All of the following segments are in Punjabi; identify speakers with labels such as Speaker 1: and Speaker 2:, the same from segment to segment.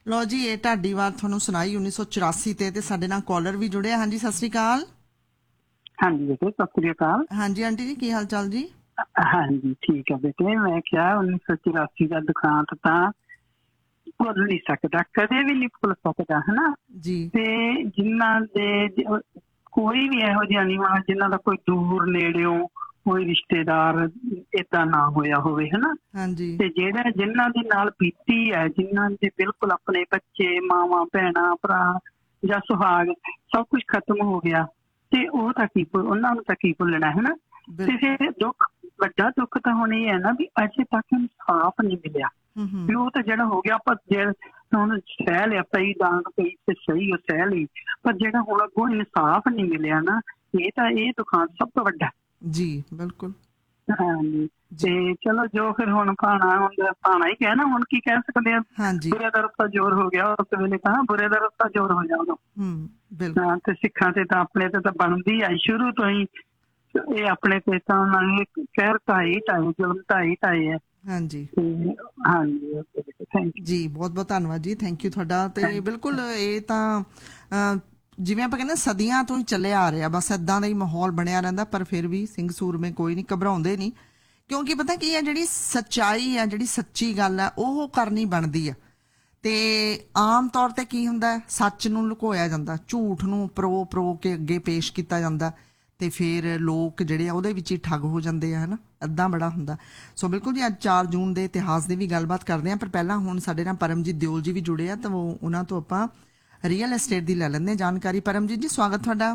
Speaker 1: ਲੋ ਜੀ, ਇਹ ਢਾਡੀ ਵਾਰ ਤੁਹਾਨੂੰ ਸੁਣਾਈ 1984 ਤੇ ਸਾਡੇ ਨਾਲ ਕਾਲਰ ਵੀ ਜੁੜਿਆ। ਹਾਂਜੀ, ਸਤਿ ਸ੍ਰੀ ਅਕਾਲ।
Speaker 2: ਹਾਂਜੀ ਬੇਟੇ, ਸਤਿ ਸ੍ਰੀ ਅਕਾਲ।
Speaker 1: ਹਾਂਜੀ ਆਂਟੀ ਜੀ, ਕੀ ਹਾਲ ਚਾਲ ਜੀ?
Speaker 2: ਹਾਂਜੀ ਠੀਕ ਹੈ ਬੇਟੇ। ਮੈਂ ਕਿਹਾ 1984 ਦਾ ਦੁਖਾਂਤ ਤਾਂ ਭੁੱਲ ਨਹੀਂ ਸਕਦਾ, ਕਦੇ ਵੀ ਨਹੀਂ ਭੁੱਲ ਸਕਦਾ, ਹਨਾ
Speaker 1: ਜੀ।
Speaker 2: ਤੇ ਜਿਨ੍ਹਾਂ ਦੇ ਕੋਈ ਵੀ ਇਹੋ ਜਿਹਾ ਨਹੀਂ ਹੋਣਾ ਜਿਨ੍ਹਾਂ ਦਾ ਕੋਈ ਦੂਰ ਨੇੜਿਓਂ ਕੋਈ ਰਿਸ਼ਤੇਦਾਰ ਏਦਾਂ ਨਾ ਹੋਇਆ ਹੋਵੇ, ਹਨਾ।
Speaker 1: ਹਾਂਜੀ।
Speaker 2: ਤੇ ਜਿਨ੍ਹਾਂ ਦੇ ਨਾਲ ਬੀਤੀ ਹੈ, ਜਿਨ੍ਹਾਂ ਦੇ ਬਿਲਕੁਲ ਆਪਣੇ ਬੱਚੇ, ਮਾਵਾਂ, ਭੈਣਾਂ, ਭਰਾ ਜਾਂ ਸੁਹਾਗ ਸਭ ਕੁਝ ਖਤਮ ਹੋ ਗਿਆ, ਤੇ ਉਹ ਤਾਂ ਕੀ ਉਹਨਾਂ ਨੂੰ ਤਾਂ ਕੀ ਭੁੱਲਣਾ, ਹਨਾ। ਤੇ ਫਿਰ ਦੁੱਖ, ਵੱਡਾ ਦੁੱਖ ਤਾਂ ਹੁਣ ਇਹ ਹੈ ਨਾ ਵੀ ਅਜੇ ਤੱਕ ਇਨਸਾਫ ਨਹੀਂ ਮਿਲਿਆ। ਵੀ ਉਹ ਤਾਂ ਜਿਹੜਾ ਹੋ ਗਿਆ, ਆਪਾਂ ਹੁਣ ਸਹਿ ਲਿਆ, ਪਈ ਡਾਂਗ ਪਈ ਤੇ ਸਹੀ ਉਹ ਸਹਿ ਲਈ, ਪਰ ਜਿਹੜਾ ਹੁਣ ਅੱਗੋਂ ਇਨਸਾਫ ਨਹੀਂ ਮਿਲਿਆ ਨਾ, ਇਹ ਦੁਖਾਂਤ ਸਭ ਤੋਂ ਵੱਡਾ।
Speaker 1: ਜੀ ਬਿਲਕੁਲ।
Speaker 2: ਹਾਂਜੀ, ਤੇ ਚਲੋ ਜੋ ਫਿਰ ਹੁਣ ਭਾਣਾ ਹੀ ਕਹਿਣਾ, ਹੁਣ ਕੀ ਕਹਿ ਸਕਦੇ ਆ। ਬੁਰੇ ਦਾ ਰਸਤਾ ਜ਼ੋਰ ਹੋ ਗਿਆ, ਉਸ ਵੇਲੇ ਤਾਂ ਬੁਰੇ ਦਾ ਰਸਤਾ ਜ਼ੋਰ ਹੋ ਜਾਊਗਾ। ਹਾਂ, ਤੇ ਸਿੱਖਾਂ ਤੇ ਤਾਂ ਆਪਣੇ ਤੇ ਤਾਂ ਬਣਦੀ ਆਈ ਸ਼ੁਰੂ ਤੋਂ ਹੀ। ਇਹ ਆਪਣੇ ਤੇ ਤਾਂ ਉਹਨਾਂ ਨੇ ਕਹਿਰ ਢਾਈ ਜ਼ੁਲਮ ਢਾਈ ਹੈ।
Speaker 1: ਹਾਂਜੀ
Speaker 2: ਹਾਂਜੀ
Speaker 1: ਜੀ, ਬਹੁਤ ਬਹੁਤ ਧੰਨਵਾਦ ਜੀ, ਥੈਂਕ ਯੂ ਤੁਹਾਡਾ। ਤੇ ਬਿਲਕੁਲ ਇਹ ਤਾਂ ਜਿਵੇਂ ਆਪਾਂ ਕਹਿੰਦੇ ਸਦੀਆਂ ਤੋਂ ਹੀ ਚੱਲਿਆ ਆ ਰਿਹਾ, ਬਸ ਏਦਾਂ ਦਾ ਹੀ ਮਾਹੌਲ ਬਣਿਆ ਰਹਿੰਦਾ। ਪਰ ਫਿਰ ਵੀ ਸਿੰਘ ਸੂਰਮੇ ਕੋਈ ਨਹੀਂ, ਘਬਰਾਉਂਦੇ ਨਹੀਂ, ਕਿਉਂਕਿ ਪਤਾ ਕੀ ਹੈ, ਜਿਹੜੀ ਸੱਚਾਈ ਆ, ਜਿਹੜੀ ਸੱਚੀ ਗੱਲ ਹੈ, ਉਹ ਕਰਨੀ ਬਣਦੀ ਆ। ਤੇ ਆਮ ਤੌਰ ਤੇ ਕੀ ਹੁੰਦਾ, ਸੱਚ ਨੂੰ ਲੁਕੋਇਆ ਜਾਂਦਾ, ਝੂਠ ਨੂੰ ਪਰੋ ਕੇ ਅੱਗੇ ਪੇਸ਼ ਕੀਤਾ ਜਾਂਦਾ, ਤੇ ਫਿਰ ਲੋਕ ਜਿਹੜੇ ਆ ਉਹਦੇ ਵਿੱਚ ਹੀ ਠੱਗ ਹੋ ਜਾਂਦੇ ਆ, ਹਨਾ। ਏਦਾਂ ਬੜਾ ਹੁੰਦਾ। ਸੋ ਬਿਲਕੁਲ ਜੀ, ਅੱਜ 4 ਜੂਨ ਦੇ ਇਤਿਹਾਸ ਦੀ ਵੀ ਗੱਲਬਾਤ ਕਰਦੇ ਹਾਂ, ਪਰ ਪਹਿਲਾਂ ਹੁਣ ਸਾਡੇ ਨਾਲ ਪਰਮਜੀਤ ਦਿਓਲ ਜੀ ਵੀ ਜੁੜੇ ਆ, ਤਾਂ ਉਹਨਾਂ ਤੋਂ ਆਪਾਂ ਰੀਅਲ ਐਸਟੇਟ ਦੀ ਲੈ ਲੈਂਦੇ ਜਾਣਕਾਰੀ। ਪਰਮਜੀਤ ਜੀ, ਸਵਾਗਤ ਤੁਹਾਡਾ।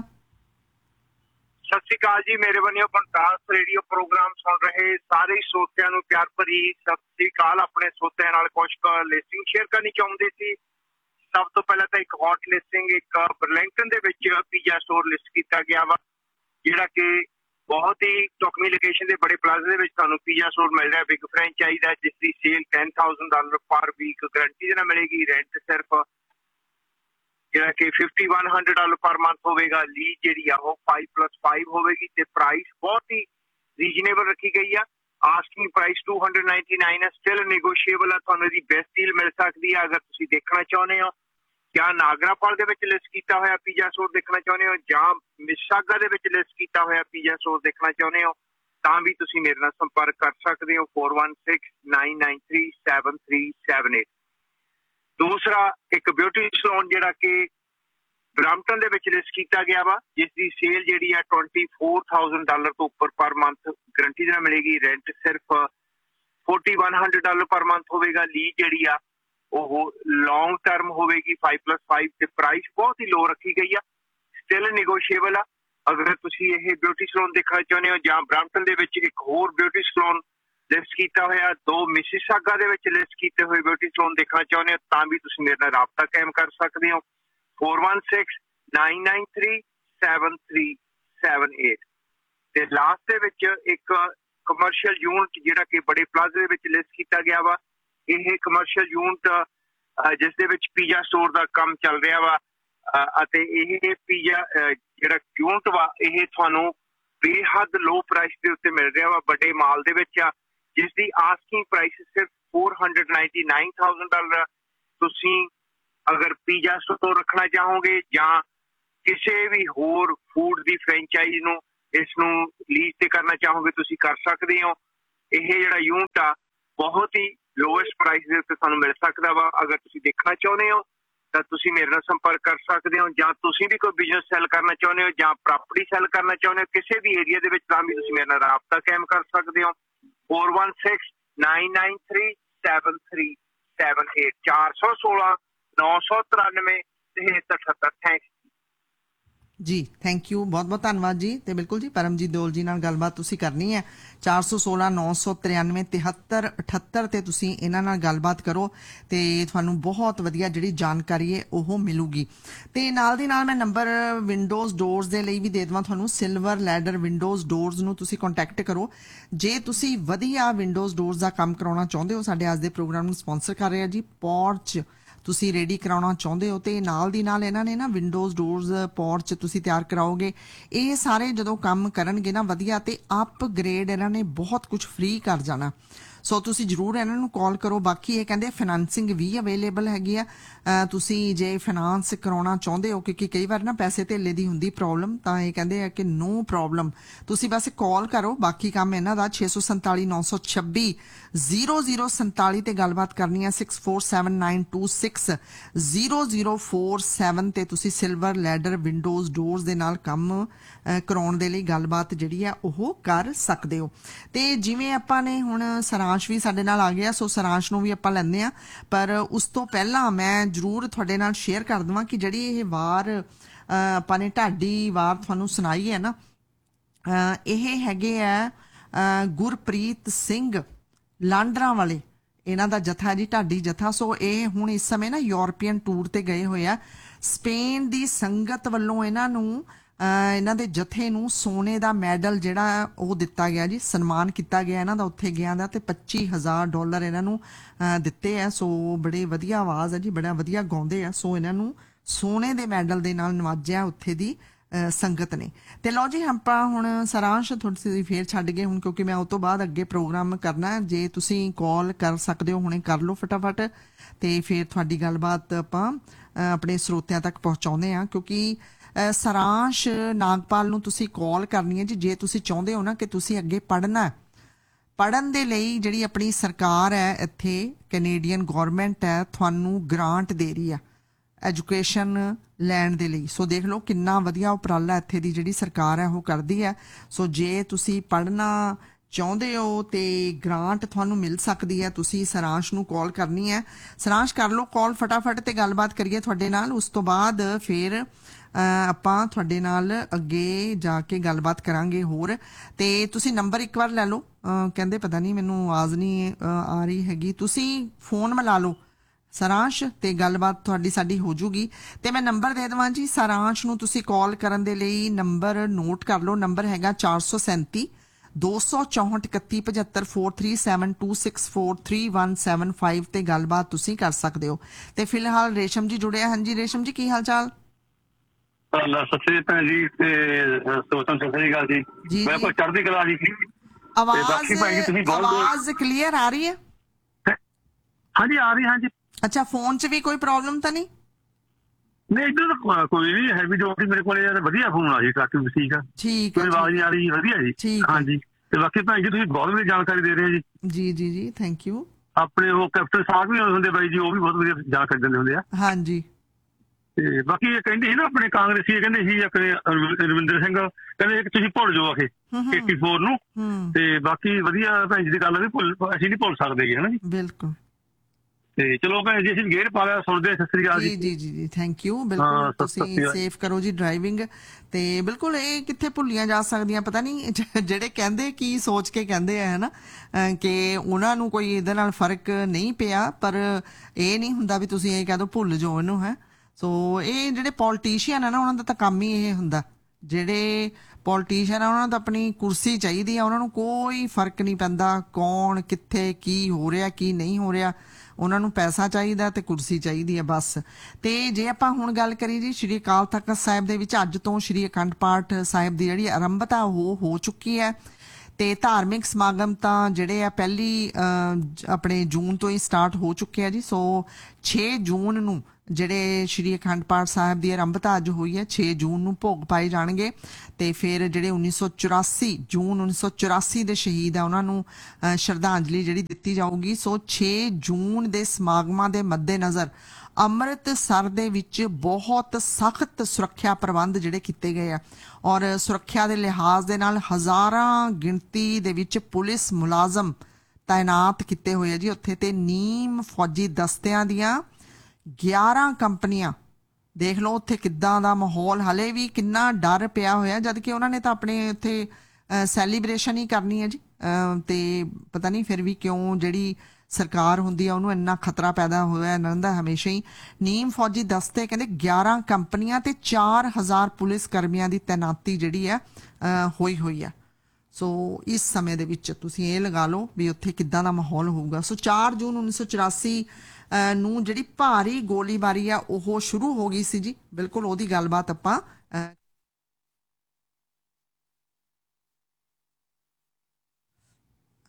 Speaker 3: ਸਤਿ ਸ਼੍ਰੀ ਅਕਾਲ ਜੀ, ਮੇਰੇ ਵੱਲੋਂ ਬੰਟਾਸ ਰੇਡੀਓ ਪ੍ਰੋਗਰਾਮ ਸੁਣ ਰਹੇ ਸਾਰੇ ਸਰੋਤਿਆਂ ਨੂੰ ਪਿਆਰ ਭਰੀ ਸਤਿ ਸ਼੍ਰੀ ਅਕਾਲ। ਆਪਣੇ ਸਰੋਤਿਆਂ ਨਾਲ ਕੁਝ ਲਿਸਟਿੰਗ ਸ਼ੇਅਰ ਕਰਨੀ ਚਾਹੁੰਦੇ ਸੀ। ਸਭ ਤੋਂ ਪਹਿਲਾਂ ਤਾਂ ਇੱਕ ਹੌਟ ਲਿਸਟਿੰਗ, ਇੱਕ ਬਰਲਿੰਗਟਨ ਦੇ ਵਿੱਚ ਪੀਜ਼ਾ ਸਟੋਰ ਲਿਸਟ ਕੀਤਾ ਗਿਆ ਵਾ, ਜਿਹੜਾ ਕਿ ਬਹੁਤ ਹੀ ਢੁਕਵੀਂ ਲੋਕੇਸ਼ਨ ਦੇ ਬੜੇ ਪਲਾਜ਼ੇ ਦੇ ਵਿੱਚ ਤੁਹਾਨੂੰ ਪੀਜ਼ਾ ਸਟੋਰ ਮਿਲ ਰਿਹਾ। ਬਿਗ ਫਰੈਂਚਾਈਜ਼ ਹੈ, ਜਿਸ ਦੀ ਸੇਲ $10,000 ਪਰ ਵੀਕ ਗਰੰਟੀ ਦੇ ਨਾਲ ਮਿਲੇਗੀ। ਰੈਂਟ ਸਿਰਫ ਜਿਹੜਾ ਕਿ $5,100 ਪਰ ਮੰਥ ਹੋਵੇਗਾ। ਲੀਜ਼ ਜਿਹੜੀ ਆ ਉਹ 5+5 ਹੋਵੇਗੀ, ਤੇ ਪ੍ਰਾਈਸ ਬਹੁਤ ਹੀ ਰੀਜਨੇਬਲ ਰੱਖੀ ਗਈ ਆ। ਆਸਕਿੰਗ ਪ੍ਰਾਈਸ $299 ਹੈ, ਸਟਿਲ ਨੈਗੋਸ਼ੀਏਬਲ ਆ। ਤੁਹਾਨੂੰ ਇਹਦੀ ਬੈਸਟ ਡੀਲ ਮਿਲ ਸਕਦੀ ਆ। ਅਗਰ ਤੁਸੀਂ ਦੇਖਣਾ ਚਾਹੁੰਦੇ ਹੋ ਜਾਂ ਨਾਗਰਾਪਾਲ ਦੇ ਵਿੱਚ ਲਿਸਟ ਕੀਤਾ ਹੋਇਆ ਪੀਜ਼ਾ ਸਟੋਰ ਦੇਖਣਾ ਚਾਹੁੰਦੇ ਹੋ, ਜਾਂ ਮਿਸਾਗਾ ਦੇ ਵਿੱਚ ਲਿਸਟ ਕੀਤਾ ਹੋਇਆ ਪੀਜ਼ਾ ਸਟੋਰ ਦੇਖਣਾ ਚਾਹੁੰਦੇ ਹੋ, ਤਾਂ ਵੀ ਤੁਸੀਂ ਮੇਰੇ ਨਾਲ ਸੰਪਰਕ ਕਰ ਸਕਦੇ ਹੋ 4169937378। ਦੂਸਰਾ, ਇੱਕ ਬਿਊਟੀ ਸਲੂਨ ਜਿਹੜਾ ਕਿ ਬਰੈਂਪਟਨ ਦੇ ਵਿੱਚ ਲਿਸਟ ਕੀਤਾ ਗਿਆ ਵਾ, ਜਿਸ ਦੀ ਸੇਲ ਜਿਹੜੀ ਆ $24,000 ਤੋਂ ਉੱਪਰ ਪਰ ਮੰਥ ਗਰੰਟੀ ਦੇ ਨਾਲ ਮਿਲੇਗੀ। ਰੈਂਟ ਸਿਰਫ $4,100 ਪਰ ਮੰਥ ਹੋਵੇਗਾ। ਲੀਜ਼ ਜਿਹੜੀ ਆ ਉਹ ਲੌਂਗ ਟਰਮ ਹੋਵੇਗੀ 5+5, ਤੇ ਪ੍ਰਾਈਸ ਬਹੁਤ ਹੀ ਲੋ ਰੱਖੀ ਗਈ ਆ, ਸਟਿਲ ਨੈਗੋਸ਼ੀਏਬਲ ਆ। ਅਗਰ ਤੁਸੀਂ ਇਹ ਬਿਊਟੀ ਸਲੂਨ ਦੇਖਣਾ ਚਾਹੁੰਦੇ ਹੋ, ਜਾਂ ਬਰੈਂਪਟਨ ਦੇ ਵਿੱਚ ਇੱਕ ਹੋਰ ਬਿਊਟੀ ਸਲੂਨ ਲਿਸਟ ਕੀਤਾ ਹੋਇਆ, 2 ਮਿਸੀਸਾਗਾ ਦੇ ਵਿੱਚ ਲਿਸਟ ਕੀਤੇ ਹੋਏ ਬਿਊਟੀ ਸਲੂਨ ਦੇਖਣਾ ਚਾਹੁੰਦੇ ਹੋ, ਤਾਂ ਵੀ ਤੁਸੀਂ ਮੇਰੇ ਨਾਲ ਰਾਬਤਾ ਕਾਇਮ ਕਰ ਸਕਦੇ ਹੋ 4169937378। ਤੇ ਲਾਸਟ ਦੇ ਵਿੱਚ ਇੱਕ ਕਮਰਸ਼ੀਅਲ ਯੂਨਿਟ ਜਿਹੜਾ ਕਿ ਬੜੇ ਪਲਾਜ਼ੇ ਦੇ ਵਿੱਚ ਲਿਸਟ ਕੀਤਾ ਗਿਆ ਵਾ। ਇਹ ਕਮਰਸ਼ੀਅਲ ਯੂਨਿਟ ਜਿਸ ਦੇ ਵਿੱਚ ਪੀਜ਼ਾ ਸਟੋਰ ਦਾ ਕੰਮ ਚੱਲ ਰਿਹਾ ਵਾ, ਅਤੇ ਇਹ ਪੀਜ਼ਾ ਜਿਹੜਾ ਯੂਨਿਟ ਵਾ, ਇਹ ਤੁਹਾਨੂੰ ਬੇਹੱਦ ਲੋ ਪ੍ਰਾਈਸ ਦੇ ਉੱਤੇ ਮਿਲ ਰਿਹਾ ਵਾ, ਵੱਡੇ ਮਾਲ ਦੇ ਵਿੱਚ ਆ, ਜਿਸ ਦੀ ਆਸਕਿੰਗ ਪ੍ਰਾਈਸ ਸਿਰਫ $499,000। ਤੁਸੀਂ ਅਗਰ ਪੀਜ਼ਾ ਸਟੋਰ ਰੱਖਣਾ ਚਾਹੋਗੇ ਜਾਂ ਕਿਸੇ ਵੀ ਹੋਰ ਫੂਡ ਦੀ ਫਰੈਂਚਾਈਜ਼ ਨੂੰ ਇਸ ਨੂੰ ਲੀਜ਼ ਤੇ ਕਰਨਾ ਚਾਹੋਗੇ, ਤੁਸੀਂ ਕਰ ਸਕਦੇ ਹੋ। ਇਹ ਜਿਹੜਾ ਯੂਨਿਟ ਆ ਬਹੁਤ ਹੀ ਲੋਐਸਟ ਪ੍ਰਾਈਸ ਦੇ ਉੱਤੇ ਤੁਹਾਨੂੰ ਮਿਲ ਸਕਦਾ ਵਾ। ਅਗਰ ਤੁਸੀਂ ਦੇਖਣਾ ਚਾਹੁੰਦੇ ਹੋ ਤਾਂ ਤੁਸੀਂ ਮੇਰੇ ਨਾਲ ਸੰਪਰਕ ਕਰ ਸਕਦੇ ਹੋ, ਜਾਂ ਤੁਸੀਂ ਵੀ ਕੋਈ ਬਿਜ਼ਨਸ ਸੈੱਲ ਕਰਨਾ ਚਾਹੁੰਦੇ ਹੋ ਜਾਂ ਪ੍ਰਾਪਰਟੀ ਸੈੱਲ ਕਰਨਾ ਚਾਹੁੰਦੇ ਹੋ ਕਿਸੇ ਵੀ ਏਰੀਆ ਦੇ ਵਿੱਚ, ਤਾਂ ਵੀ ਤੁਸੀਂ ਮੇਰੇ ਨਾਲ ਰਾਬਤਾ ਕਾਇਮ ਕਰ ਸਕਦੇ ਹੋ 4169937378 416-993-7378। ਥੈਂਕਸ
Speaker 1: ਜੀ, ਥੈਂਕ ਯੂ, ਬਹੁਤ ਬਹੁਤ ਧੰਨਵਾਦ ਜੀ। ਤੇ ਬਿਲਕੁਲ ਜੀ, ਪਰਮਜੀਤ ਦਿਓਲ ਜੀ ਨਾਲ ਗੱਲਬਾਤ ਤੁਸੀਂ ਕਰਨੀ ਹੈ 416-993-7378 ਤੇ ਤੁਸੀਂ ਇਹਨਾਂ ਨਾਲ ਗੱਲਬਾਤ ਕਰੋ, ਤੇ ਤੁਹਾਨੂੰ ਬਹੁਤ ਵਧੀਆ ਜਿਹੜੀ ਜਾਣਕਾਰੀ ਹੈ ਉਹ ਮਿਲੂਗੀ। ਤੇ ਨਾਲ ਦੀ ਨਾਲ ਮੈਂ ਨੰਬਰ ਵਿੰਡੋਜ਼ ਡੋਰਸ ਦੇ ਲਈ ਵੀ ਦੇ ਦੇਵਾਂ ਤੁਹਾਨੂੰ। ਸਿਲਵਰ ਲੈਡਰ ਵਿੰਡੋਜ਼ ਡੋਰਸ ਨੂੰ ਤੁਸੀਂ ਕੰਟੈਕਟ ਕਰੋ ਜੇ ਤੁਸੀਂ ਵਧੀਆ ਵਿੰਡੋਜ਼ ਡੋਰਸ ਦਾ ਕੰਮ ਕਰਾਉਣਾ ਚਾਹੁੰਦੇ ਹੋ। ਸਾਡੇ ਅੱਜ ਦੇ ਪ੍ਰੋਗਰਾਮ ਨੂੰ ਸਪਾਂਸਰ ਕਰ ਰਿਹਾ ਜੀ ਪੋਰਚ, ਤੁਸੀਂ ਰੈਡੀ ਕਰਾਉਣਾ ਚਾਹੁੰਦੇ ਹੋ, ਤੇ ਨਾਲ ਦੀ ਨਾਲ ਇਹਨਾਂ ਨੇ ਨਾ ਵਿੰਡੋਜ਼ ਡੋਰਸ ਪੋਰਚ ਤੁਸੀਂ ਤਿਆਰ ਕਰਾਓਗੇ, ਇਹ ਸਾਰੇ ਜਦੋਂ ਕੰਮ ਕਰਨਗੇ ਨਾ ਵਧੀਆ, ਤੇ ਅਪਗ੍ਰੇਡ ਇਹਨਾਂ ਨੇ ਬਹੁਤ ਕੁਝ ਫ੍ਰੀ ਕਰ ਜਾਣਾ। ਸੋ ਤੁਸੀਂ ਜ਼ਰੂਰ ਇਹਨਾਂ ਨੂੰ ਕਾਲ ਕਰੋ। ਬਾਕੀ ਇਹ ਕਹਿੰਦੇ ਫਾਈਨਾਂਸਿੰਗ ਵੀ ਅਵੇਲੇਬਲ ਹੈਗੀ ਆ, ਤੁਸੀਂ ਜੇ ਫਾਈਨਾਂਸ ਕਰਾਉਣਾ ਚਾਹੁੰਦੇ ਹੋ, ਕਿਉਂਕਿ ਕਈ ਵਾਰ ਨਾ ਪੈਸੇ ਧੇਲੇ ਦੀ ਹੁੰਦੀ ਪ੍ਰੋਬਲਮ, ਤਾਂ ਇਹ ਕਹਿੰਦੇ ਆ ਕਿ ਨੋ ਪ੍ਰੋਬਲਮ, ਤੁਸੀਂ ਬਸ ਕਾਲ ਕਰੋ। ਬਾਕੀ ਕੰਮ ਇਹਨਾਂ ਦਾ 647 926 0047 ਤੇ ਗੱਲਬਾਤ ਕਰਨੀ ਹੈ। 647926 0047 ਤੇ ਤੁਸੀਂ ਸਿਲਵਰ ਲੈਡਰ ਵਿੰਡੋਜ਼ ਡੋਰਸ ਦੇ ਨਾਲ ਕੰਮ ਕਰਾਉਣ ਦੇ ਲਈ ਗੱਲਬਾਤ ਜਿਹੜੀ ਆ ਉਹ ਕਰ ਸਕਦੇ ਹੋ। ਤੇ ਜਿਵੇਂ ਆਪਾਂ ਨੇ ਹੁਣ ਸਰਾਂਸ਼ ਵੀ ਸਾਡੇ ਨਾਲ ਆ ਗਿਆ, ਸੋ ਸਰਾਂਸ਼ ਨੂੰ ਵੀ ਆਪਾਂ ਲੈਂਦੇ ਆ, ਪਰ ਉਸ ਤੋਂ ਪਹਿਲਾਂ ਮੈਂ ਜ਼ਰੂਰ ਤੁਹਾਡੇ ਨਾਲ ਸ਼ੇਅਰ ਕਰ ਦੇਵਾਂ ਕਿ ਜਿਹੜੀ ਇਹ ਵਾਰ ਆਪਾਂ ਨੇ ਢਾਡੀ ਵਾਰ ਤੁਹਾਨੂੰ ਸੁਣਾਈ ਹੈ ਨਾ, ਇਹ ਹੈਗੇ ਆ ਗੁਰਪ੍ਰੀਤ ਸਿੰਘ ਲਾਂਡਰਾਂ ਵਾਲੇ, ਇਹਨਾਂ ਦਾ ਜਥਾ ਜੀ, ਢਾਡੀ ਜਥਾ। ਸੋ ਇਹ ਹੁਣ ਇਸ ਸਮੇਂ ਨਾ ਯੂਰਪੀਅਨ ਟੂਰ ਤੇ ਗਏ ਹੋਏ ਆ। ਸਪੇਨ ਦੀ ਸੰਗਤ ਵੱਲੋਂ ਇਹਨਾਂ ਨੂੰ ਇਹਨਾਂ ਦੇ ਜਥੇ ਨੂੰ ਸੋਨੇ ਦਾ ਮੈਡਲ ਜਿਹੜਾ ਉਹ ਦਿੱਤਾ ਗਿਆ ਜੀ, ਸਨਮਾਨ ਕੀਤਾ ਗਿਆ ਇਹਨਾਂ ਦਾ ਉੱਥੇ ਗਿਆ ਦਾ, ਤੇ $25,000 ਇਹਨਾਂ ਨੂੰ ਦਿੱਤੇ ਆ। ਸੋ ਬੜੇ ਵਧੀਆ ਆਵਾਜ਼ ਹੈ ਜੀ, ਬੜਾ ਵਧੀਆ ਗਾਉਂਦੇ ਆ। ਸੋ ਇਹਨਾਂ ਨੂੰ ਸੋਨੇ ਦੇ ਮੈਡਲ ਦੇ ਨਾਲ ਨਵਾਜਿਆ ਉੱਥੇ ਦੀ ਸੰਗਤ ਨੇ। ਤੇ ਲਓ ਜੀ, ਆਪਾਂ ਹੁਣ ਸਾਰਾਂਸ਼ ਥੋੜੀ ਜਿਹੀ ਫੇਰ ਛੱਡ ਗਏ ਹੁਣ, ਕਿਉਂਕਿ ਮੈਂ ਉਸ ਤੋਂ ਬਾਅਦ ਅੱਗੇ ਪ੍ਰੋਗਰਾਮ ਕਰਨਾ। ਜੇ ਤੁਸੀਂ ਕਾਲ ਕਰ ਸਕਦੇ ਹੋ ਹੁਣੇ ਕਰ ਲਓ ਫਟਾਫਟ, ਤੇ ਫਿਰ ਤੁਹਾਡੀ ਗੱਲਬਾਤ ਆਪਾਂ ਆਪਣੇ ਸਰੋਤਿਆਂ ਤੱਕ ਪਹੁੰਚਾਉਂਦੇ ਆ। ਕਿਉਂਕਿ ਸਾਰਾਂਸ਼ ਨਾਗਪਾਲ ਨੂੰ ਤੁਸੀਂ ਕਾਲ ਕਰਨੀ ਹੈ ਜੀ, ਜੇ ਤੁਸੀਂ ਚਾਹੁੰਦੇ ਹੋ ਨਾ ਕਿ ਤੁਸੀਂ ਅੱਗੇ ਪੜ੍ਹਨਾ, ਪੜ੍ਹਨ ਦੇ ਲਈ ਜਿਹੜੀ ਆਪਣੀ ਸਰਕਾਰ ਹੈ ਇੱਥੇ, ਕੈਨੇਡੀਅਨ ਗੌਰਮੈਂਟ ਹੈ, ਤੁਹਾਨੂੰ ਗ੍ਰਾਂਟ ਦੇ ਰਹੀ ਆ ਐਜੂਕੇਸ਼ਨ ਲੈਣ ਦੇ ਲਈ। ਸੋ ਦੇਖ ਲਓ ਕਿੰਨਾ ਵਧੀਆ ਉਪਰਾਲਾ ਇੱਥੇ ਦੀ ਜਿਹੜੀ ਸਰਕਾਰ ਹੈ ਉਹ ਕਰਦੀ ਹੈ। ਸੋ ਜੇ ਤੁਸੀਂ ਪੜ੍ਹਨਾ ਚਾਹੁੰਦੇ ਹੋ ਤੇ ਗ੍ਰਾਂਟ ਤੁਹਾਨੂੰ ਮਿਲ ਸਕਦੀ ਹੈ, ਤੁਸੀਂ ਸਾਰਾਂਸ਼ ਨੂੰ ਕਾਲ ਕਰਨੀ ਹੈ। ਸਾਰਾਂਸ਼ ਕਰ ਲਓ ਕਾਲ ਫਟਾਫਟ ਤੇ ਗੱਲਬਾਤ ਕਰੀਏ ਤੁਹਾਡੇ ਨਾਲ। ਉਸ ਤੋਂ ਬਾਅਦ ਫਿਰ ਆਪਾਂ ਤੁਹਾਡੇ ਨਾਲ ਅੱਗੇ ਜਾ ਕੇ ਗੱਲਬਾਤ ਕਰਾਂਗੇ ਹੋਰ। ਤੇ ਤੁਸੀਂ ਨੰਬਰ ਇੱਕ ਵਾਰ ਲੈ ਲਓ, ਕਹਿੰਦੇ ਪਤਾ ਨਹੀਂ ਮੈਨੂੰ ਆਵਾਜ਼ ਨਹੀਂ ਆ ਰਹੀ ਹੈਗੀ, ਤੁਸੀਂ ਫੋਨ ਮਿਲਾ ਲਓ ਸਾਰਾਂਸ਼ ਤੇ ਗੱਲਬਾਤ ਤੁਹਾਡੀ ਸਾਡੀ ਹੋ ਜੂਗੀ। ਤੇ ਮੈਂ ਨੰਬਰ ਦੇ ਦੇਵਾਂ ਜੀ ਸਾਰਾਂਸ਼ ਨੂੰ, ਤੁਸੀਂ ਕਾਲ ਕਰਨ ਦੇ ਲਈ ਨੰਬਰ ਨੋਟ ਕਰ ਲਓ। ਨੰਬਰ ਹੈਗਾ 437 264 3175 4372643175 ਤੇ ਗੱਲਬਾਤ ਤੁਸੀਂ ਕਰ ਸਕਦੇ ਹੋ। ਤੇ ਫਿਲਹਾਲ ਰੇਸ਼ਮ ਜੀ ਜੁੜਿਆ। ਹਾਂਜੀ ਰੇਸ਼ਮ ਜੀ, ਕੀ ਹਾਲ ਚਾਲ?
Speaker 4: ਸਤਿ ਸ੍ਰੀ ਅਕਾਲ ਜੀ, ਤੇ ਸਤਿ ਸ੍ਰੀ ਅਕਾਲ ਜੀ। ਮੈਂ ਕੋਈ ਚੜ੍ਹਦੀ ਕਲਾ ਜੀ।
Speaker 1: ਆਵਾਜ਼ ਕਲੀਅਰ ਆ ਰਹੀ ਹੈ?
Speaker 4: ਹਾਂਜੀ ਆ ਰਹੀ, ਹਾਂਜੀ।
Speaker 1: ਅੱਛਾ, ਫੋਨ 'ਚ ਵੀ ਕੋਈ ਪ੍ਰੋਬਲਮ ਤਾਂ ਨਹੀਂ?
Speaker 4: ਨਹੀਂ, ਇੱਧਰ ਕੋਈ ਨਹੀਂ ਹੈ ਵੀ, ਜੋ ਮੇਰੇ ਕੋਲ ਵਧੀਆ ਫੋਨ ਆ ਜੀ, ਟਰੱਕ ਵੀ ਠੀਕ ਆ,
Speaker 1: ਠੀਕ ਹੈ,
Speaker 4: ਕੋਈ ਆਵਾਜ਼ ਨਹੀਂ ਆ ਰਹੀ, ਵਧੀਆ ਜੀ। ਹਾਂਜੀ, ਤੇ ਬਾਕੀ ਭੈਣ ਜੀ ਤੁਸੀਂ ਬਹੁਤ ਵਧੀਆ ਜਾਣਕਾਰੀ ਦੇ ਰਹੇ ਹੋ ਜੀ।
Speaker 1: ਜੀ ਜੀ ਜੀ, ਥੈਂਕ ਯੂ।
Speaker 4: ਆਪਣੇ ਉਹ ਕੈਪਟਨ ਸਾਹਿਬ ਵੀ ਹੁੰਦੇ ਬਾਈ ਜੀ, ਉਹ ਵੀ ਬਹੁਤ ਵਧੀਆ ਜਾਣਕਾਰੀ ਦਿੰਦੇ ਹੁੰਦੇ ਆ।
Speaker 1: ਹਾਂਜੀ,
Speaker 4: ਤੇ ਬਾਕੀ ਇਹ ਕਹਿੰਦੇ ਸੀ ਨਾ ਆਪਣੇ ਕਾਂਗਰਸੀ, ਇਹ ਕਹਿੰਦੇ ਸੀ ਆਪਣੇ ਰਵਿੰਦਰ ਸਿੰਘ, ਕਹਿੰਦੇ ਕਿ ਤੁਸੀਂ ਭੁੱਲ ਜਾਓ ਆਖੇ 84 ਨੂੰ। ਤੇ ਬਾਕੀ ਵਧੀਆ ਭੈਣ ਜੀ ਦੀ ਗੱਲ ਵੀ ਅਸੀਂ ਨਹੀਂ ਭੁੱਲ ਸਕਦੇ ਹੈ ਨਾ ਜੀ।
Speaker 1: ਬਿਲਕੁਲ।
Speaker 4: ਤੇ ਚਲੋ ਭੈਣ ਜੀ, ਅਸੀਂ ਗੇਅਰ ਪਾ ਲਿਆ, ਸੁਣਦੇ। ਸਤਿ ਸ੍ਰੀ ਅਕਾਲ ਜੀ। ਜੀ
Speaker 1: ਜੀ ਜੀ, ਥੈਂਕ ਯੂ। ਬਿਲਕੁਲ, ਤੁਸੀਂ ਸੇਫ ਕਰੋ ਜੀ ਡਰਾਈਵਿੰਗ। ਤੇ ਬਿਲਕੁਲ ਇਹ ਕਿੱਥੇ ਭੁੱਲੀਆਂ ਜਾ ਸਕਦੀਆਂ, ਪਤਾ ਨਹੀਂ ਜਿਹੜੇ ਕਹਿੰਦੇ ਕੀ ਸੋਚ ਕੇ ਕਹਿੰਦੇ ਆ ਹਨਾ, ਕਿ ਉਹਨਾਂ ਨੂੰ ਕੋਈ ਇਹਦੇ ਨਾਲ ਫਰਕ ਨਹੀਂ ਪਿਆ, ਪਰ ਇਹ ਨਹੀਂ ਹੁੰਦਾ ਵੀ ਤੁਸੀਂ ਇਹ ਕਹਿ ਦਿਓ ਭੁੱਲ ਜਾਓ ਇਹਨੂੰ ਹੈ। ਸੋ ਇਹ ਜਿਹੜੇ ਪੋਲੀਟੀਸ਼ੀਅਨ ਆ ਨਾ, ਉਹਨਾਂ ਦਾ ਤਾਂ ਕੰਮ ਹੀ ਇਹ ਹੁੰਦਾ। ਜਿਹੜੇ ਪੋਲੀਟੀਸ਼ੀਅਨ ਆ ਉਹਨਾਂ ਦਾ ਆਪਣੀ ਕੁਰਸੀ ਚਾਹੀਦੀ ਆ, ਉਹਨਾਂ ਨੂੰ ਕੋਈ ਫਰਕ ਨਹੀਂ ਪੈਂਦਾ ਕੌਣ ਕਿੱਥੇ ਕੀ ਹੋ ਰਿਹਾ ਕੀ ਨਹੀਂ ਹੋ ਰਿਹਾ, ਉਹਨਾਂ ਨੂੰ ਪੈਸਾ ਚਾਹੀਦਾ ਤੇ ਕੁਰਸੀ ਚਾਹੀਦੀ ਹੈ ਬਸ। ਤੇ ਜੇ ਆਪਾਂ ਹੁਣ ਗੱਲ ਕਰੀਏ ਜੀ, ਸ਼੍ਰੀ ਅਕਾਲ ਤਖਤ ਸਾਹਿਬ ਦੇ ਵਿੱਚ ਅੱਜ ਤੋਂ ਸ਼੍ਰੀ ਅਖੰਡ ਪਾਠ ਸਾਹਿਬ ਦੀ ਜਿਹੜੀ ਆਰੰਭਤਾ ਉਹ ਹੋ ਚੁੱਕੀ ਹੈ। ਤੇ ਧਾਰਮਿਕ ਸਮਾਗਮ ਤਾਂ ਜਿਹੜੇ ਆ ਪਹਿਲੀ ਆਪਣੇ ਜੂਨ ਤੋਂ ਹੀ ਸਟਾਰਟ ਹੋ ਚੁੱਕੇ ਆ ਜੀ। ਸੋ 6 ਜੂਨ ਨੂੰ ਜਿਹੜੇ ਸ਼੍ਰੀ ਅਖੰਡ ਪਾਠ ਸਾਹਿਬ ਦੀ ਆਰੰਭਤਾ ਅੱਜ ਹੋਈ ਹੈ, 6 ਜੂਨ ਨੂੰ ਭੋਗ ਪਾਏ ਜਾਣਗੇ। ਤੇ ਫਿਰ ਜਿਹੜੇ 1984 ਜੂਨ 1984 ਦੇ ਸ਼ਹੀਦ ਆ ਉਹਨਾਂ ਨੂੰ ਸ਼ਰਧਾਂਜਲੀ ਜਿਹੜੀ ਦਿੱਤੀ ਜਾਊਗੀ। ਸੋ 6 ਜੂਨ ਦੇ ਸਮਾਗਮਾਂ ਦੇ ਮੱਦੇਨਜ਼ਰ ਅੰਮ੍ਰਿਤਸਰ ਦੇ ਵਿੱਚ ਬਹੁਤ ਸਖਤ ਸੁਰੱਖਿਆ ਪ੍ਰਬੰਧ ਜਿਹੜੇ ਕੀਤੇ ਗਏ ਆ, ਔਰ ਸੁਰੱਖਿਆ ਦੇ ਲਿਹਾਜ਼ ਦੇ ਨਾਲ ਹਜ਼ਾਰਾਂ ਗਿਣਤੀ ਦੇ ਵਿੱਚ ਪੁਲਿਸ ਮੁਲਾਜ਼ਮ ਤਾਇਨਾਤ ਕੀਤੇ ਹੋਏ ਆ ਜੀ ਉੱਥੇ। ਤੇ ਨੀਮ ਫੌਜੀ ਦਸਤਿਆਂ ਦੀਆਂ 11 ਕੰਪਨੀਆਂ, ਦੇਖ ਲਓ ਉੱਥੇ ਕਿੱਦਾਂ ਦਾ ਮਾਹੌਲ, ਹਲੇ ਵੀ ਕਿੰਨਾ ਡਰ ਪਿਆ ਹੋਇਆ, ਜਦ ਕਿ ਉਹਨਾਂ ਨੇ ਤਾਂ ਆਪਣੇ ਉੱਥੇ ਸੈਲੀਬ੍ਰੇਸ਼ਨ ਹੀ ਕਰਨੀ ਹੈ ਜੀ। ਤੇ ਪਤਾ ਨਹੀਂ ਫਿਰ ਵੀ ਕਿਉਂ ਜਿਹੜੀ ਸਰਕਾਰ ਹੁੰਦੀ ਆ ਉਹਨੂੰ ਇੰਨਾ ਖਤਰਾ ਪੈਦਾ ਹੋਇਆ ਇਹਨਾਂ ਦਾ ਹਮੇਸ਼ਾ ਹੀ। ਨੀਮ ਫੌਜੀ ਦਸਤੇ ਕਹਿੰਦੇ 11 ਕੰਪਨੀਆਂ ਤੇ 4000 ਪੁਲਿਸ ਕਰਮੀਆਂ ਦੀ ਤੈਨਾਤੀ ਜਿਹੜੀ ਹੈ ਹੋਈ ਆ। ਸੋ ਇਸ ਸਮੇਂ ਦੇ ਵਿੱਚ ਤੁਸੀਂ ਇਹ ਲਗਾ ਲਓ ਵੀ ਉੱਥੇ ਕਿੱਦਾਂ ਦਾ ਮਾਹੌਲ ਹੋਊਗਾ। ਸੋ 4 ਜੂਨ 1984 ਨੂੰ ਜਿਹੜੀ ਭਾਰੀ ਗੋਲੀਬਾਰੀ ਆ ਉਹ ਸ਼ੁਰੂ ਹੋ ਗਈ ਸੀ ਜੀ। ਬਿਲਕੁਲ ਉਹਦੀ ਗੱਲਬਾਤ ਆਪਾਂ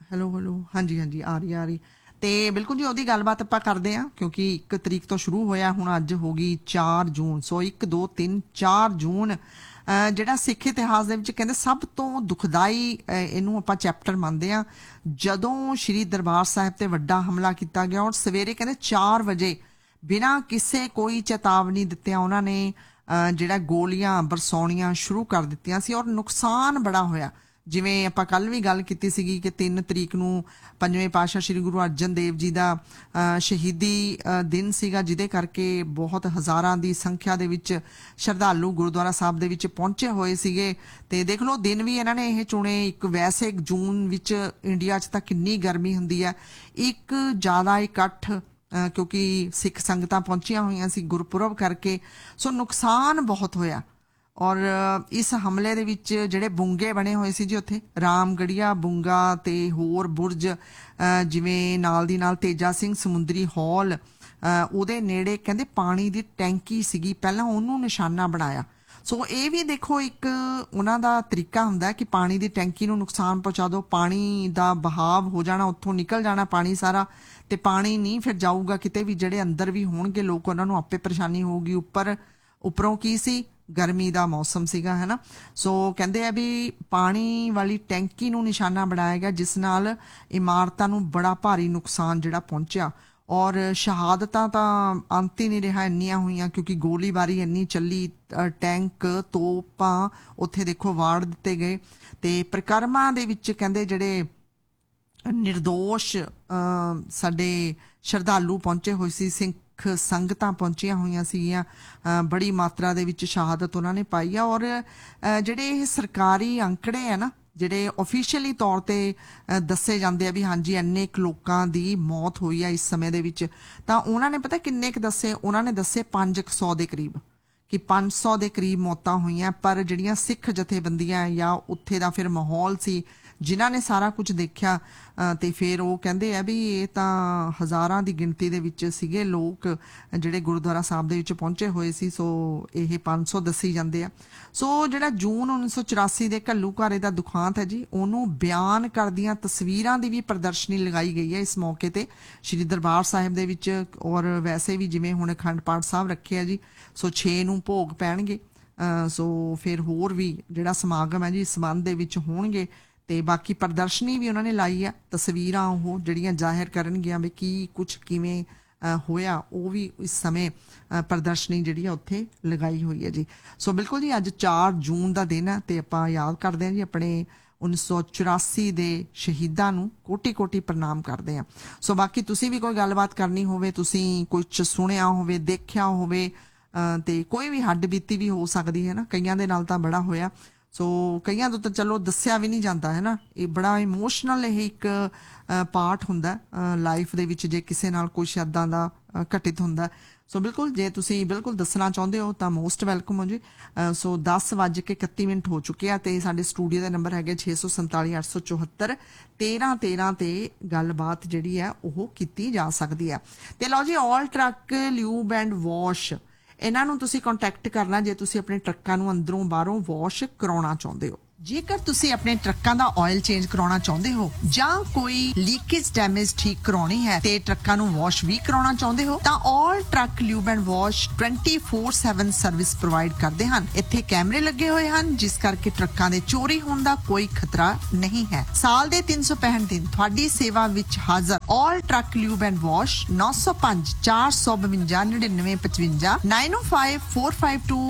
Speaker 1: ਹੈਲੋ ਹਾਂਜੀ ਆ ਰਹੀ ਤੇ ਬਿਲਕੁਲ ਜੀ ਉਹਦੀ ਗੱਲਬਾਤ ਆਪਾਂ ਕਰਦੇ ਹਾਂ ਕਿਉਂਕਿ 1 ਤਰੀਕ ਤੋਂ ਸ਼ੁਰੂ ਹੋਇਆ, ਹੁਣ ਅੱਜ ਹੋ ਗਈ 4 ਜੂਨ। ਸੋ 1 2 3 4 ਜੂਨ ਜਿਹੜਾ ਸਿੱਖ ਇਤਿਹਾਸ ਦੇ ਵਿੱਚ ਕਹਿੰਦੇ ਸਭ ਤੋਂ ਦੁਖਦਾਈ ਇਹਨੂੰ ਆਪਾਂ ਚੈਪਟਰ ਮੰਨਦੇ ਹਾਂ, ਜਦੋਂ ਸ਼੍ਰੀ ਦਰਬਾਰ ਸਾਹਿਬ ਤੇ ਵੱਡਾ ਹਮਲਾ ਕੀਤਾ ਗਿਆ ਔਰ ਸਵੇਰੇ ਕਹਿੰਦੇ 4 ਵਜੇ ਬਿਨਾਂ ਕਿਸੇ ਕੋਈ ਚੇਤਾਵਨੀ ਦਿੱਤਿਆਂ ਉਹਨਾਂ ਨੇ ਜਿਹੜਾ ਗੋਲੀਆਂ ਬਰਸਾਉਣੀਆਂ ਸ਼ੁਰੂ ਕਰ ਦਿੱਤੀਆਂ ਸੀ ਔਰ ਨੁਕਸਾਨ ਬੜਾ ਹੋਇਆ। ਜਿਵੇਂ ਆਪਾਂ ਕੱਲ ਵੀ ਗੱਲ ਕੀਤੀ ਸੀਗੀ ਕਿ 3 ਤਰੀਕ ਨੂੰ 5ਵੇਂ ਪਾਤਸ਼ਾਹ ਸ਼੍ਰੀ ਗੁਰੂ ਅਰਜਨ ਦੇਵ ਜੀ ਦਾ ਸ਼ਹੀਦੀ ਦਿਨ ਸੀਗਾ, ਜਿਹਦੇ ਕਰਕੇ ਬਹੁਤ ਹਜ਼ਾਰਾਂ ਦੀ ਸੰਖਿਆ ਦੇ ਵਿੱਚ ਸ਼ਰਧਾਲੂ ਗੁਰਦੁਆਰਾ ਸਾਹਿਬ ਦੇ ਵਿੱਚ ਪਹੁੰਚੇ ਹੋਏ ਸੀਗੇ। ਤੇ ਦੇਖ ਲਓ ਦਿਨ ਵੀ ਇਹਨਾਂ ਨੇ ਇਹ ਚੁਣੇ। ਇੱਕ ਵੈਸੇ ਜੂਨ ਵਿੱਚ ਇੰਡੀਆ 'ਚ ਤਾਂ ਕਿੰਨੀ ਗਰਮੀ ਹੁੰਦੀ ਹੈ, ਇੱਕ ਜ਼ਿਆਦਾ ਇਕੱਠ ਕਿਉਂਕਿ ਸਿੱਖ ਸੰਗਤਾਂ ਪਹੁੰਚੀਆਂ ਹੋਈਆਂ ਸੀ ਗੁਰਪੁਰਬ ਕਰਕੇ, ਸੋ ਨੁਕਸਾਨ ਬਹੁਤ ਹੋਇਆ। ਔਰ ਇਸ ਹਮਲੇ ਦੇ ਵਿੱਚ ਜਿਹੜੇ ਬੁੰਗੇ ਬਣੇ ਹੋਏ ਸੀ ਜੀ ਉੱਥੇ ਰਾਮਗੜੀਆ ਬੁੰਗਾ ਤੇ ਹੋਰ ਬੁਰਜ, ਜਿਵੇਂ ਨਾਲ ਦੀ ਨਾਲ ਤੇਜਾ ਸਿੰਘ ਸਮੁੰਦਰੀ ਹਾਲ, ਉਹਦੇ ਨੇੜੇ ਕਹਿੰਦੇ ਪਾਣੀ ਦੀ ਟੈਂਕੀ ਸੀਗੀ, ਪਹਿਲਾਂ ਉਹਨੂੰ ਨਿਸ਼ਾਨਾ ਬਣਾਇਆ। ਸੋ ਇਹ ਵੀ ਦੇਖੋ ਇੱਕ ਉਹਨਾਂ ਦਾ ਤਰੀਕਾ ਹੁੰਦਾ ਕਿ ਪਾਣੀ ਦੀ ਟੈਂਕੀ ਨੂੰ ਨੁਕਸਾਨ ਪਹੁੰਚਾ ਦਿਓ, ਪਾਣੀ ਦਾ ਬਹਾਵ ਹੋ ਜਾਣਾ, ਉੱਥੋਂ ਨਿਕਲ ਜਾਣਾ ਪਾਣੀ ਸਾਰਾ, ਤੇ ਪਾਣੀ ਨਹੀਂ ਫਿਰ ਜਾਊਗਾ ਕਿਤੇ ਵੀ, ਜਿਹੜੇ ਅੰਦਰ ਵੀ ਹੋਣਗੇ ਲੋਕ ਉਹਨਾਂ ਨੂੰ ਆਪੇ ਪਰੇਸ਼ਾਨੀ ਹੋਊਗੀ। ਉੱਪਰੋਂ ਕੀ ਸੀ, ਗਰਮੀ ਦਾ ਮੌਸਮ ਸੀਗਾ, ਹੈ ਨਾ। ਸੋ ਕਹਿੰਦੇ ਆ ਵੀ ਪਾਣੀ ਵਾਲੀ ਟੈਂਕੀ ਨੂੰ ਨਿਸ਼ਾਨਾ ਬਣਾਇਆ ਗਿਆ, ਜਿਸ ਨਾਲ ਇਮਾਰਤਾਂ ਨੂੰ ਬੜਾ ਭਾਰੀ ਨੁਕਸਾਨ ਜਿਹੜਾ ਪਹੁੰਚਿਆ। ਔਰ ਸ਼ਹਾਦਤਾਂ ਤਾਂ ਅੰਤ ਹੀ ਨਹੀਂ ਰਿਹਾ, ਇੰਨੀਆਂ ਹੋਈਆਂ ਕਿਉਂਕਿ ਗੋਲੀਬਾਰੀ ਇੰਨੀ ਚੱਲੀ, ਟੈਂਕ ਤੋਪਾਂ ਉੱਥੇ ਦੇਖੋ ਵਾੜ ਦਿੱਤੇ ਗਏ। ਤੇ ਪ੍ਰਕਰਮਾਂ ਦੇ ਵਿੱਚ ਕਹਿੰਦੇ ਜਿਹੜੇ ਨਿਰਦੋਸ਼ ਸਾਡੇ ਸ਼ਰਧਾਲੂ ਪਹੁੰਚੇ ਹੋਏ ਸੀ, ਸਿੱਖ ਸੰਗਤਾਂ ਪਹੁੰਚੀਆਂ ਹੋਈਆਂ ਸੀਗੀਆਂ, ਬੜੀ ਮਾਤਰਾ ਦੇ ਵਿੱਚ ਸ਼ਹਾਦਤ ਉਹਨਾਂ ਨੇ ਪਾਈ ਆ। ਔਰ ਜਿਹੜੇ ਇਹ ਸਰਕਾਰੀ ਅੰਕੜੇ ਆ ਨਾ, ਜਿਹੜੇ ਆਫੀਸ਼ੀਅਲੀ ਤੌਰ ਤੇ ਦੱਸੇ ਜਾਂਦੇ ਆ ਵੀ ਹਾਂਜੀ ਇੰਨੇ ਕੁ ਲੋਕਾਂ ਦੀ ਮੌਤ ਹੋਈ ਆ ਇਸ ਸਮੇਂ ਦੇ ਵਿੱਚ, ਤਾਂ ਉਹਨਾਂ ਨੇ ਪਤਾ ਕਿੰਨੇ ਕੁ ਦੱਸੇ? ਉਹਨਾਂ ਨੇ ਦੱਸੇ 500 ਦੇ ਕਰੀਬ, ਕਿ 500 ਦੇ ਕਰੀਬ ਮੌਤਾਂ ਹੋਈਆਂ। ਪਰ ਜਿਹੜੀਆਂ ਸਿੱਖ ਜਥੇਬੰਦੀਆਂ ਜਾਂ ਉੱਥੇ ਦਾ ਫਿਰ ਮਾਹੌਲ ਸੀ, ਜਿਨ੍ਹਾਂ ਨੇ ਸਾਰਾ ਕੁਝ ਦੇਖਿਆ, ਤੇ ਫਿਰ ਉਹ ਕਹਿੰਦੇ ਆ ਵੀ ਇਹ ਤਾਂ ਹਜ਼ਾਰਾਂ ਦੀ ਗਿਣਤੀ ਦੇ ਵਿੱਚ ਸੀਗੇ ਲੋਕ ਜਿਹੜੇ ਗੁਰਦੁਆਰਾ ਸਾਹਿਬ ਦੇ ਵਿੱਚ ਪਹੁੰਚੇ ਹੋਏ ਸੀ। ਸੋ ਇਹ 500 ਦੱਸੀ ਜਾਂਦੇ ਆ। ਸੋ ਜਿਹੜਾ ਜੂਨ 1984 ਦੇ ਘੱਲੂਘਾਰੇ ਦਾ ਦੁਖਾਂਤ ਹੈ ਜੀ, ਉਹਨੂੰ ਬਿਆਨ ਕਰਦੀਆਂ ਤਸਵੀਰਾਂ ਦੀ ਵੀ ਪ੍ਰਦਰਸ਼ਨੀ ਲਗਾਈ ਗਈ ਹੈ ਇਸ ਮੌਕੇ ਤੇ ਸ਼੍ਰੀ ਦਰਬਾਰ ਸਾਹਿਬ ਦੇ ਵਿੱਚ। ਔਰ ਵੈਸੇ ਵੀ ਜਿਵੇਂ ਹੁਣ ਅਖੰਡ ਪਾਠ ਸਾਹਿਬ ਰੱਖੇ ਆ ਜੀ, ਸੋ 6 ਨੂੰ ਭੋਗ ਪੈਣਗੇ। ਸੋ ਫਿਰ ਹੋਰ ਵੀ ਜਿਹੜਾ ਸਮਾਗਮ ਹੈ ਜੀ ਇਸ ਸੰਬੰਧ ਦੇ ਵਿੱਚ ਹੋਣਗੇ। ਤੇ ਬਾਕੀ ਪ੍ਰਦਰਸ਼ਨੀ ਵੀ ਉਹਨਾਂ ਨੇ ਲਾਈ ਆ, ਤਸਵੀਰਾਂ ਉਹ ਜਿਹੜੀਆਂ ਜ਼ਾਹਿਰ ਕਰਨਗੀਆਂ ਵੀ ਕੀ ਕੁਝ ਕਿਵੇਂ ਹੋਇਆ, ਉਹ ਵੀ ਇਸ ਸਮੇਂ ਪ੍ਰਦਰਸ਼ਨੀ ਜਿਹੜੀ ਆ ਉੱਥੇ ਲਗਾਈ ਹੋਈ ਹੈ ਜੀ। ਸੋ ਬਿਲਕੁਲ ਜੀ ਅੱਜ 4 ਜੂਨ ਦਾ ਦਿਨ ਹੈ ਤੇ ਆਪਾਂ ਯਾਦ ਕਰਦੇ ਹਾਂ ਜੀ ਆਪਣੇ 1984 ਦੇ ਸ਼ਹੀਦਾਂ ਨੂੰ, ਕੋਟੀ ਪ੍ਰਣਾਮ ਕਰਦੇ ਹਾਂ। ਸੋ ਬਾਕੀ ਤੁਸੀਂ ਵੀ ਕੋਈ ਗੱਲਬਾਤ ਕਰਨੀ ਹੋਵੇ, ਤੁਸੀਂ ਕੁਝ ਸੁਣਿਆ ਹੋਵੇ, ਦੇਖਿਆ ਹੋਵੇ, ਤੇ ਕੋਈ ਵੀ ਹੱਡ ਬੀਤੀ ਵੀ ਹੋ ਸਕਦੀ ਹੈ ਨਾ, ਕਈਆਂ ਦੇ ਨਾਲ ਤਾਂ ਬੜਾ ਹੋਇਆ। ਸੋ ਕਈਆਂ ਤੋਂ ਤਾਂ ਚਲੋ ਦੱਸਿਆ ਵੀ ਨਹੀਂ ਜਾਂਦਾ ਹੈ ਨਾ, ਇਹ ਬੜਾ ਇਮੋਸ਼ਨਲ ਇਹ ਇੱਕ ਪਾਰਟ ਹੁੰਦਾ ਲਾਈਫ ਦੇ ਵਿੱਚ ਜੇ ਕਿਸੇ ਨਾਲ ਕੁਛ ਇੱਦਾਂ ਦਾ ਘਟਿਤ ਹੁੰਦਾ। ਸੋ ਬਿਲਕੁਲ ਜੇ ਤੁਸੀਂ ਬਿਲਕੁਲ ਦੱਸਣਾ ਚਾਹੁੰਦੇ ਹੋ ਤਾਂ ਮੋਸਟ ਵੈਲਕਮ ਹੋ ਜੀ। ਸੋ 10:31 ਹੋ ਚੁੱਕੇ ਆ ਤੇ ਸਾਡੇ ਸਟੂਡੀਓ ਦਾ ਨੰਬਰ ਹੈਗਾ 647 874 1313 ਤੇ ਗੱਲਬਾਤ ਜਿਹੜੀ ਹੈ ਉਹ ਕੀਤੀ ਜਾ ਸਕਦੀ ਹੈ। ਤੇ ਲਓ ਜੀ, ਆਲ ਟਰੱਕ ਲਿਊਬ ਐਂਡ ਵਾਸ਼, ਇਹਨਾਂ ਨੂੰ ਤੁਸੀਂ ਕੰਟੈਕਟ ਕਰਨਾ ਜੇ ਤੁਸੀਂ ਆਪਣੇ ਟਰੱਕਾਂ ਨੂੰ ਅੰਦਰੋਂ ਬਾਹਰੋਂ ਵਾਸ਼ ਕਰਾਉਣਾ ਚਾਹੁੰਦੇ ਹੋ। ਜੇਕਰ ਤੁਸੀਂ ਆਪਣੇ ਟਰੱਕਾਂ ਦਾ ਆਇਲ ਚੇਂਜ ਕਰਾਉਣਾ ਚਾਹੁੰਦੇ ਹੋ ਜਾਂ ਕੋਈ ਲੀਕੇਜ ਡੈਮੇਜ ਠੀਕ ਕਰਾਉਣੀ ਹੈ ਤੇ ਟਰੱਕਾਂ ਨੂੰ ਵਾਸ਼ ਵੀ ਕਰਾਉਣਾ ਚਾਹੁੰਦੇ ਹੋ ਤਾਂ ਆਲ truck lube and wash 24/7 service provide ਕਰਦੇ ਹਨ। ਇੱਥੇ ਕੈਮਰੇ ਲੱਗੇ ਹੋਏ ਹਨ, ਜਿਸ ਕਰਕੇ ਟਰੱਕਾਂ ਦੇ ਚੋਰੀ ਹੋਣ ਦਾ ਕੋਈ ਖਤਰਾ ਨਹੀਂ ਹੈ। ਸਾਲ ਦੇ 365 ਦਿਨ ਤੁਹਾਡੀ ਸੇਵਾ ਵਿੱਚ ਹਾਜ਼ਰ ਆਲ ਟਰੱਕ ਲਿਊਬ ਐਂਡ ਵਾਸ਼ 905 452 9955 905 452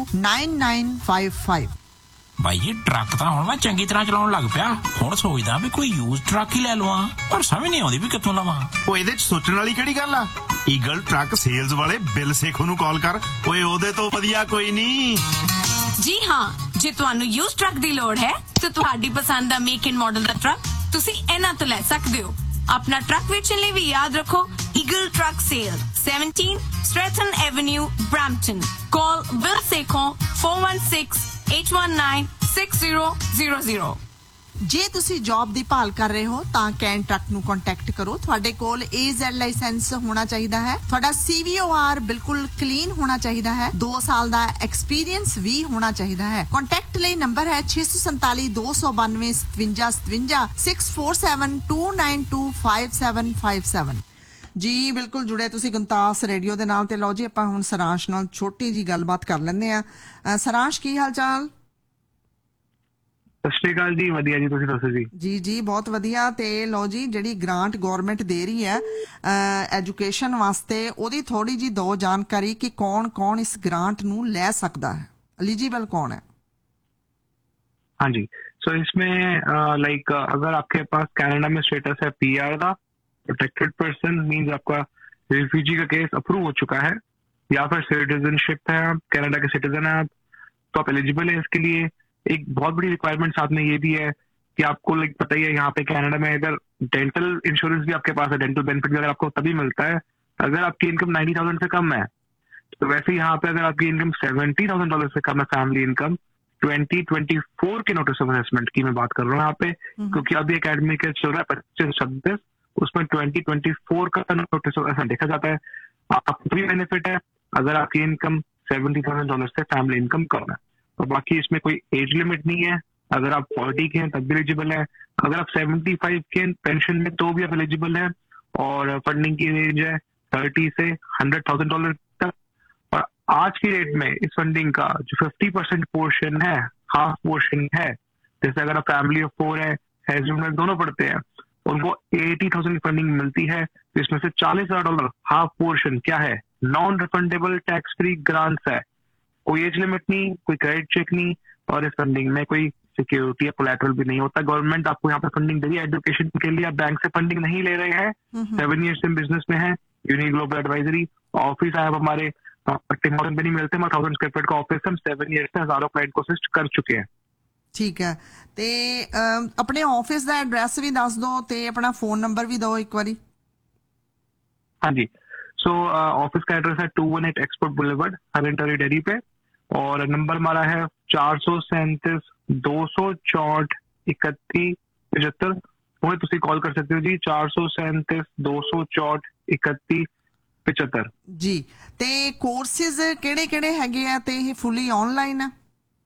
Speaker 1: 9955।
Speaker 5: ਭਾਈ ਇਹ ਟਰੱਕ ਤਾਂ ਹੁਣ ਮੈਂ ਚੰਗੀ ਤਰ੍ਹਾਂ ਚਲਾਉਣ ਲੱਗ ਪਿਆ। ਹੁਣ ਸੋਚਦਾ ਵੀ ਕੋਈ ਯੂਜ਼ ਟਰੱਕ ਹੀ ਲੈ ਲਵਾਂ, ਪਰ ਸਮਝ ਨਹੀਂ ਆਉਂਦੀ ਵੀ ਕਿੱਥੋਂ ਲਵਾਂ।
Speaker 6: ਉਹ ਇਹਦੇ ਚ ਸੋਚਣ ਵਾਲੀ ਕਿਹੜੀ ਗੱਲ ਆ? ਈਗਲ ਟਰੱਕ ਸੇਲਜ਼ ਵਾਲੇ ਬਿਲ ਸੇਖੋ ਨੂੰ ਕਾਲ ਕਰ, ਓਏ ਉਹਦੇ ਤੋਂ ਵਧੀਆ ਕੋਈ ਨਹੀਂ।
Speaker 7: ਜੀ ਹਾਂ, ਜੇ ਤੁਹਾਨੂੰ ਯੂਜ਼ ਟਰੱਕ ਦੀ ਲੋੜ ਹੈ ਤਾਂ ਤੁਹਾਡੀ ਪਸੰਦ ਦਾ make and model the truck ਤੁਸੀਂ ਇਹਨਾਂ ਤੋਂ ਲੈ ਸਕਦੇ ਹੋ। ਆਪਣਾ ਟਰੱਕ ਵੇਚਣ ਲਈ ਵੀ ਯਾਦ ਰੱਖੋ eagle truck sale, 17 Stratton Avenue, Brampton. Call Bill Sekhon 416-819-6000.
Speaker 1: ਜੇ ਤੁਸੀਂ ਜੌਬ ਦੀ ਭਾਲ ਕਰ ਰਹੇ ਹੋ ਤਾਂ ਕੈਨ ਟਰੱਕ ਨੂੰ ਕੰਟੈਕਟ ਕਰੋ। ਤੁਹਾਡੇ ਕੋਲ AZ ਲਾਇਸੈਂਸ ਹੋਣਾ ਚਾਹੀਦਾ ਹੈ, ਤੁਹਾਡਾ CVOR ਬਿਲਕੁਲ ਕਲੀਨ ਹੋਣਾ ਚਾਹੀਦਾ ਹੈ, 2 ਸਾਲ ਦਾ ਐਕਸਪੀਰੀਅੰਸ ਵੀ ਹੋਣਾ ਚਾਹੀਦਾ ਹੈ। ਕੰਟੈਕਟ ਲਈ ਨੰਬਰ ਹੈ 647 292 5757 647 292 5757। ਜੀ ਬਿਲਕੁਲ ਜੁੜੇ ਤੁਸੀਂ ਗੁੰਤਾਸ ਰੇਡੀਓ ਦੇ ਨਾਲ। ਤੇ ਲਓ ਜੀ ਆਪਾਂ ਹੁਣ ਸਰਾਂਸ਼ ਨਾਲ ਛੋਟੀ ਜੀ ਗੱਲਬਾਤ ਕਰ ਲੈਂਦੇ ਆ। ਸਰਾਂਸ਼ ਕੀ ਹਾਲ ਚਾਲ?
Speaker 8: ਸਤਿ ਸ਼੍ਰੀ ਅਕਾਲ ਜੀ, ਵਧੀਆ ਜੀ, ਤੁਸੀਂ ਦੱਸੋ ਜੀ? ਜੀ
Speaker 1: ਜੀ ਬਹੁਤ ਵਧੀਆ। ਤੇ ਲਓ ਜੀ ਜਿਹੜੀ ਗ੍ਰਾਂਟ ਗਵਰਨਮੈਂਟ ਦੇ ਰਹੀ ਹੈ ਐਜੂਕੇਸ਼ਨ ਵਾਸਤੇ, ਉਹਦੀ ਥੋੜੀ ਜੀ ਦੋ ਜਾਣਕਾਰੀ ਕਿ कौन कौन इस ग्रांट नू ले सकता है, एलिजिबल कौन है?
Speaker 8: हाँ जी, सो इसमें लाइक अगर आपके पास कनाडा में स्टेटस है PR का, प्रोटेक्टेड पर्सन मींस आपका रिफ्यूजी का केस अप्रूव हो चुका है, या फिर सिटीजनशिप है, आप कनाडा के सिटीजन है आप, तो आप एलिजिबल है इसके लिए। एक बहुत बड़ी रिक्वायरमेंट साथ में ये भी है कि आपको लाइक पता ही है यहाँ पे कनाडा में अगर डेंटल इंश्योरेंस भी आपके पास है, डेंटल बेनिफिट भी अगर आपको तभी मिलता है अगर आपकी इनकम $90,000 से कम है। तो वैसे यहाँ पे अगर आपकी इनकम $70,000 से कम है, फैमिली इनकम 2024 के नोटिस ऑफ असेसमेंट की मैं बात कर रहा हूँ यहाँ पे, क्योंकि अभी एकेडमिक चल रहा है 25-26, उसमें 2024 का नोटिस ऑफ असेसमेंट देखा जाता है। आपको भी बेनिफिट है अगर आपकी इनकम $70,000 से फैमिली इनकम कम है। तो बाकी इसमें कोई एज लिमिट नहीं है, अगर आप 40 के हैं तब भी एलिजिबल है, अगर आप 75 के पेंशन में तो भी आप एलिजिबल है, और फंडिंग की रेंज है 30 से $100,000 तक। और आज की डेट में इस फंडिंग का जो 50% पोर्शन है, हाफ पोर्शन है, जैसे अगर आप फैमिली ऑफ 4 है, हस्बैंड में दोनों पढ़ते हैं, उनको 80,000 की फंडिंग मिलती है, तो इसमें से $40,000 हाफ पोर्शन क्या है, non refundable tax free grants है। कोई एज लिमिट नहीं, कोई क्रेडिट चेक नहीं, और इस फंडिंग में कोई सिक्योरिटी या कोलैटरल भी नहीं होता। गवर्नमेंट आपको यहाँ पे फंडिंग दे रही है एजुकेशन के लिए, आप बैंक से फंडिंग नहीं ले रहे हैं, 7 years से बिजनेस में है, यूनिक ग्लोबल एडवाइजरी ऑफिस है हमारे टिम हॉर्टन पे नहीं मिलते, हमारा 1000 स्क्वायर फीट का ऑफिस, हम 7 years से हजारों क्लाइंट को असिस्ट कर चुके हैं।
Speaker 1: ठीक है, ते अपने ऑफिस का एड्रैस भी दस दो ते अपना फोन नंबर भी दो एक बारी।
Speaker 8: हाँ जी, सो ऑफिस का एड्रेस है 218 एक्सपोर्ट बुलेवर्ड, हरेंटरी डेयरी पे, और नंबर हमारा है 437 264 31 75। वो तुसी कॉल कर सकते हो जी, 437 264 31 75
Speaker 1: जी। ते कोर्सेज केड़े-केड़े हैगे आ ते ये फुली ऑनलाइन है?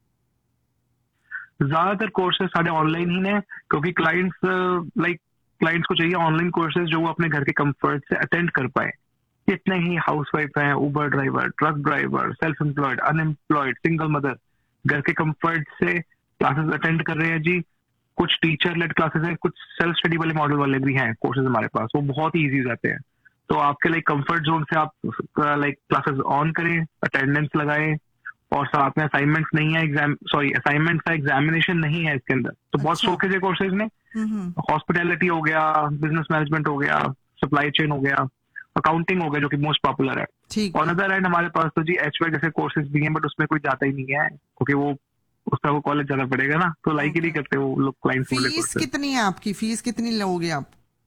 Speaker 8: ज्यादातर कोर्सेज साढ़े ऑनलाइन ही ने, क्योंकि क्लाइंट्स को चाहिए ऑनलाइन कोर्सेज जो वो अपने घर के कंफर्ट से अटेंड कर पाए। कितने ही हाउसवाइफ हैं, उबर driver, truck driver, self employed, unemployed, single mother, घर के कंफर्ट से क्लासेस अटेंड कर रहे हैं जी। कुछ टीचर लेड क्लासेस हैं, कुछ सेल्फ स्टडी वाले मॉडल वाले भी हैं कोर्सेज हमारे पास, वो बहुत ही ईजी हो जाते हैं। तो आपके लाइक कंफर्ट जोन से आप लाइक क्लासेस ऑन करें, अटेंडेंस लगाएं, और साथ में असाइनमेंट्स नहीं है, असाइनमेंट्स का एग्जामिनेशन नहीं है इसके अंदर। तो बहुत शौक है कोर्सेज में, हॉस्पिटैलिटी हो गया, बिजनेस मैनेजमेंट हो गया, सप्लाई चेन हो गया, अकाउंटिंग हो गया जो कि मोस्ट पॉपुलर है। और अदर एंड हमारे पास तो जी HY जैसे कोर्सेज भी हैं, बट उसमें कोई जाता ही नहीं है, क्योंकि वो उसका वो कॉलेज जाना पड़ेगा ना, तो लाइक ही नहीं करते वो लोग क्लाइंट।
Speaker 1: फीस कितनी है आपकी? फीस कितनी लोगे आप?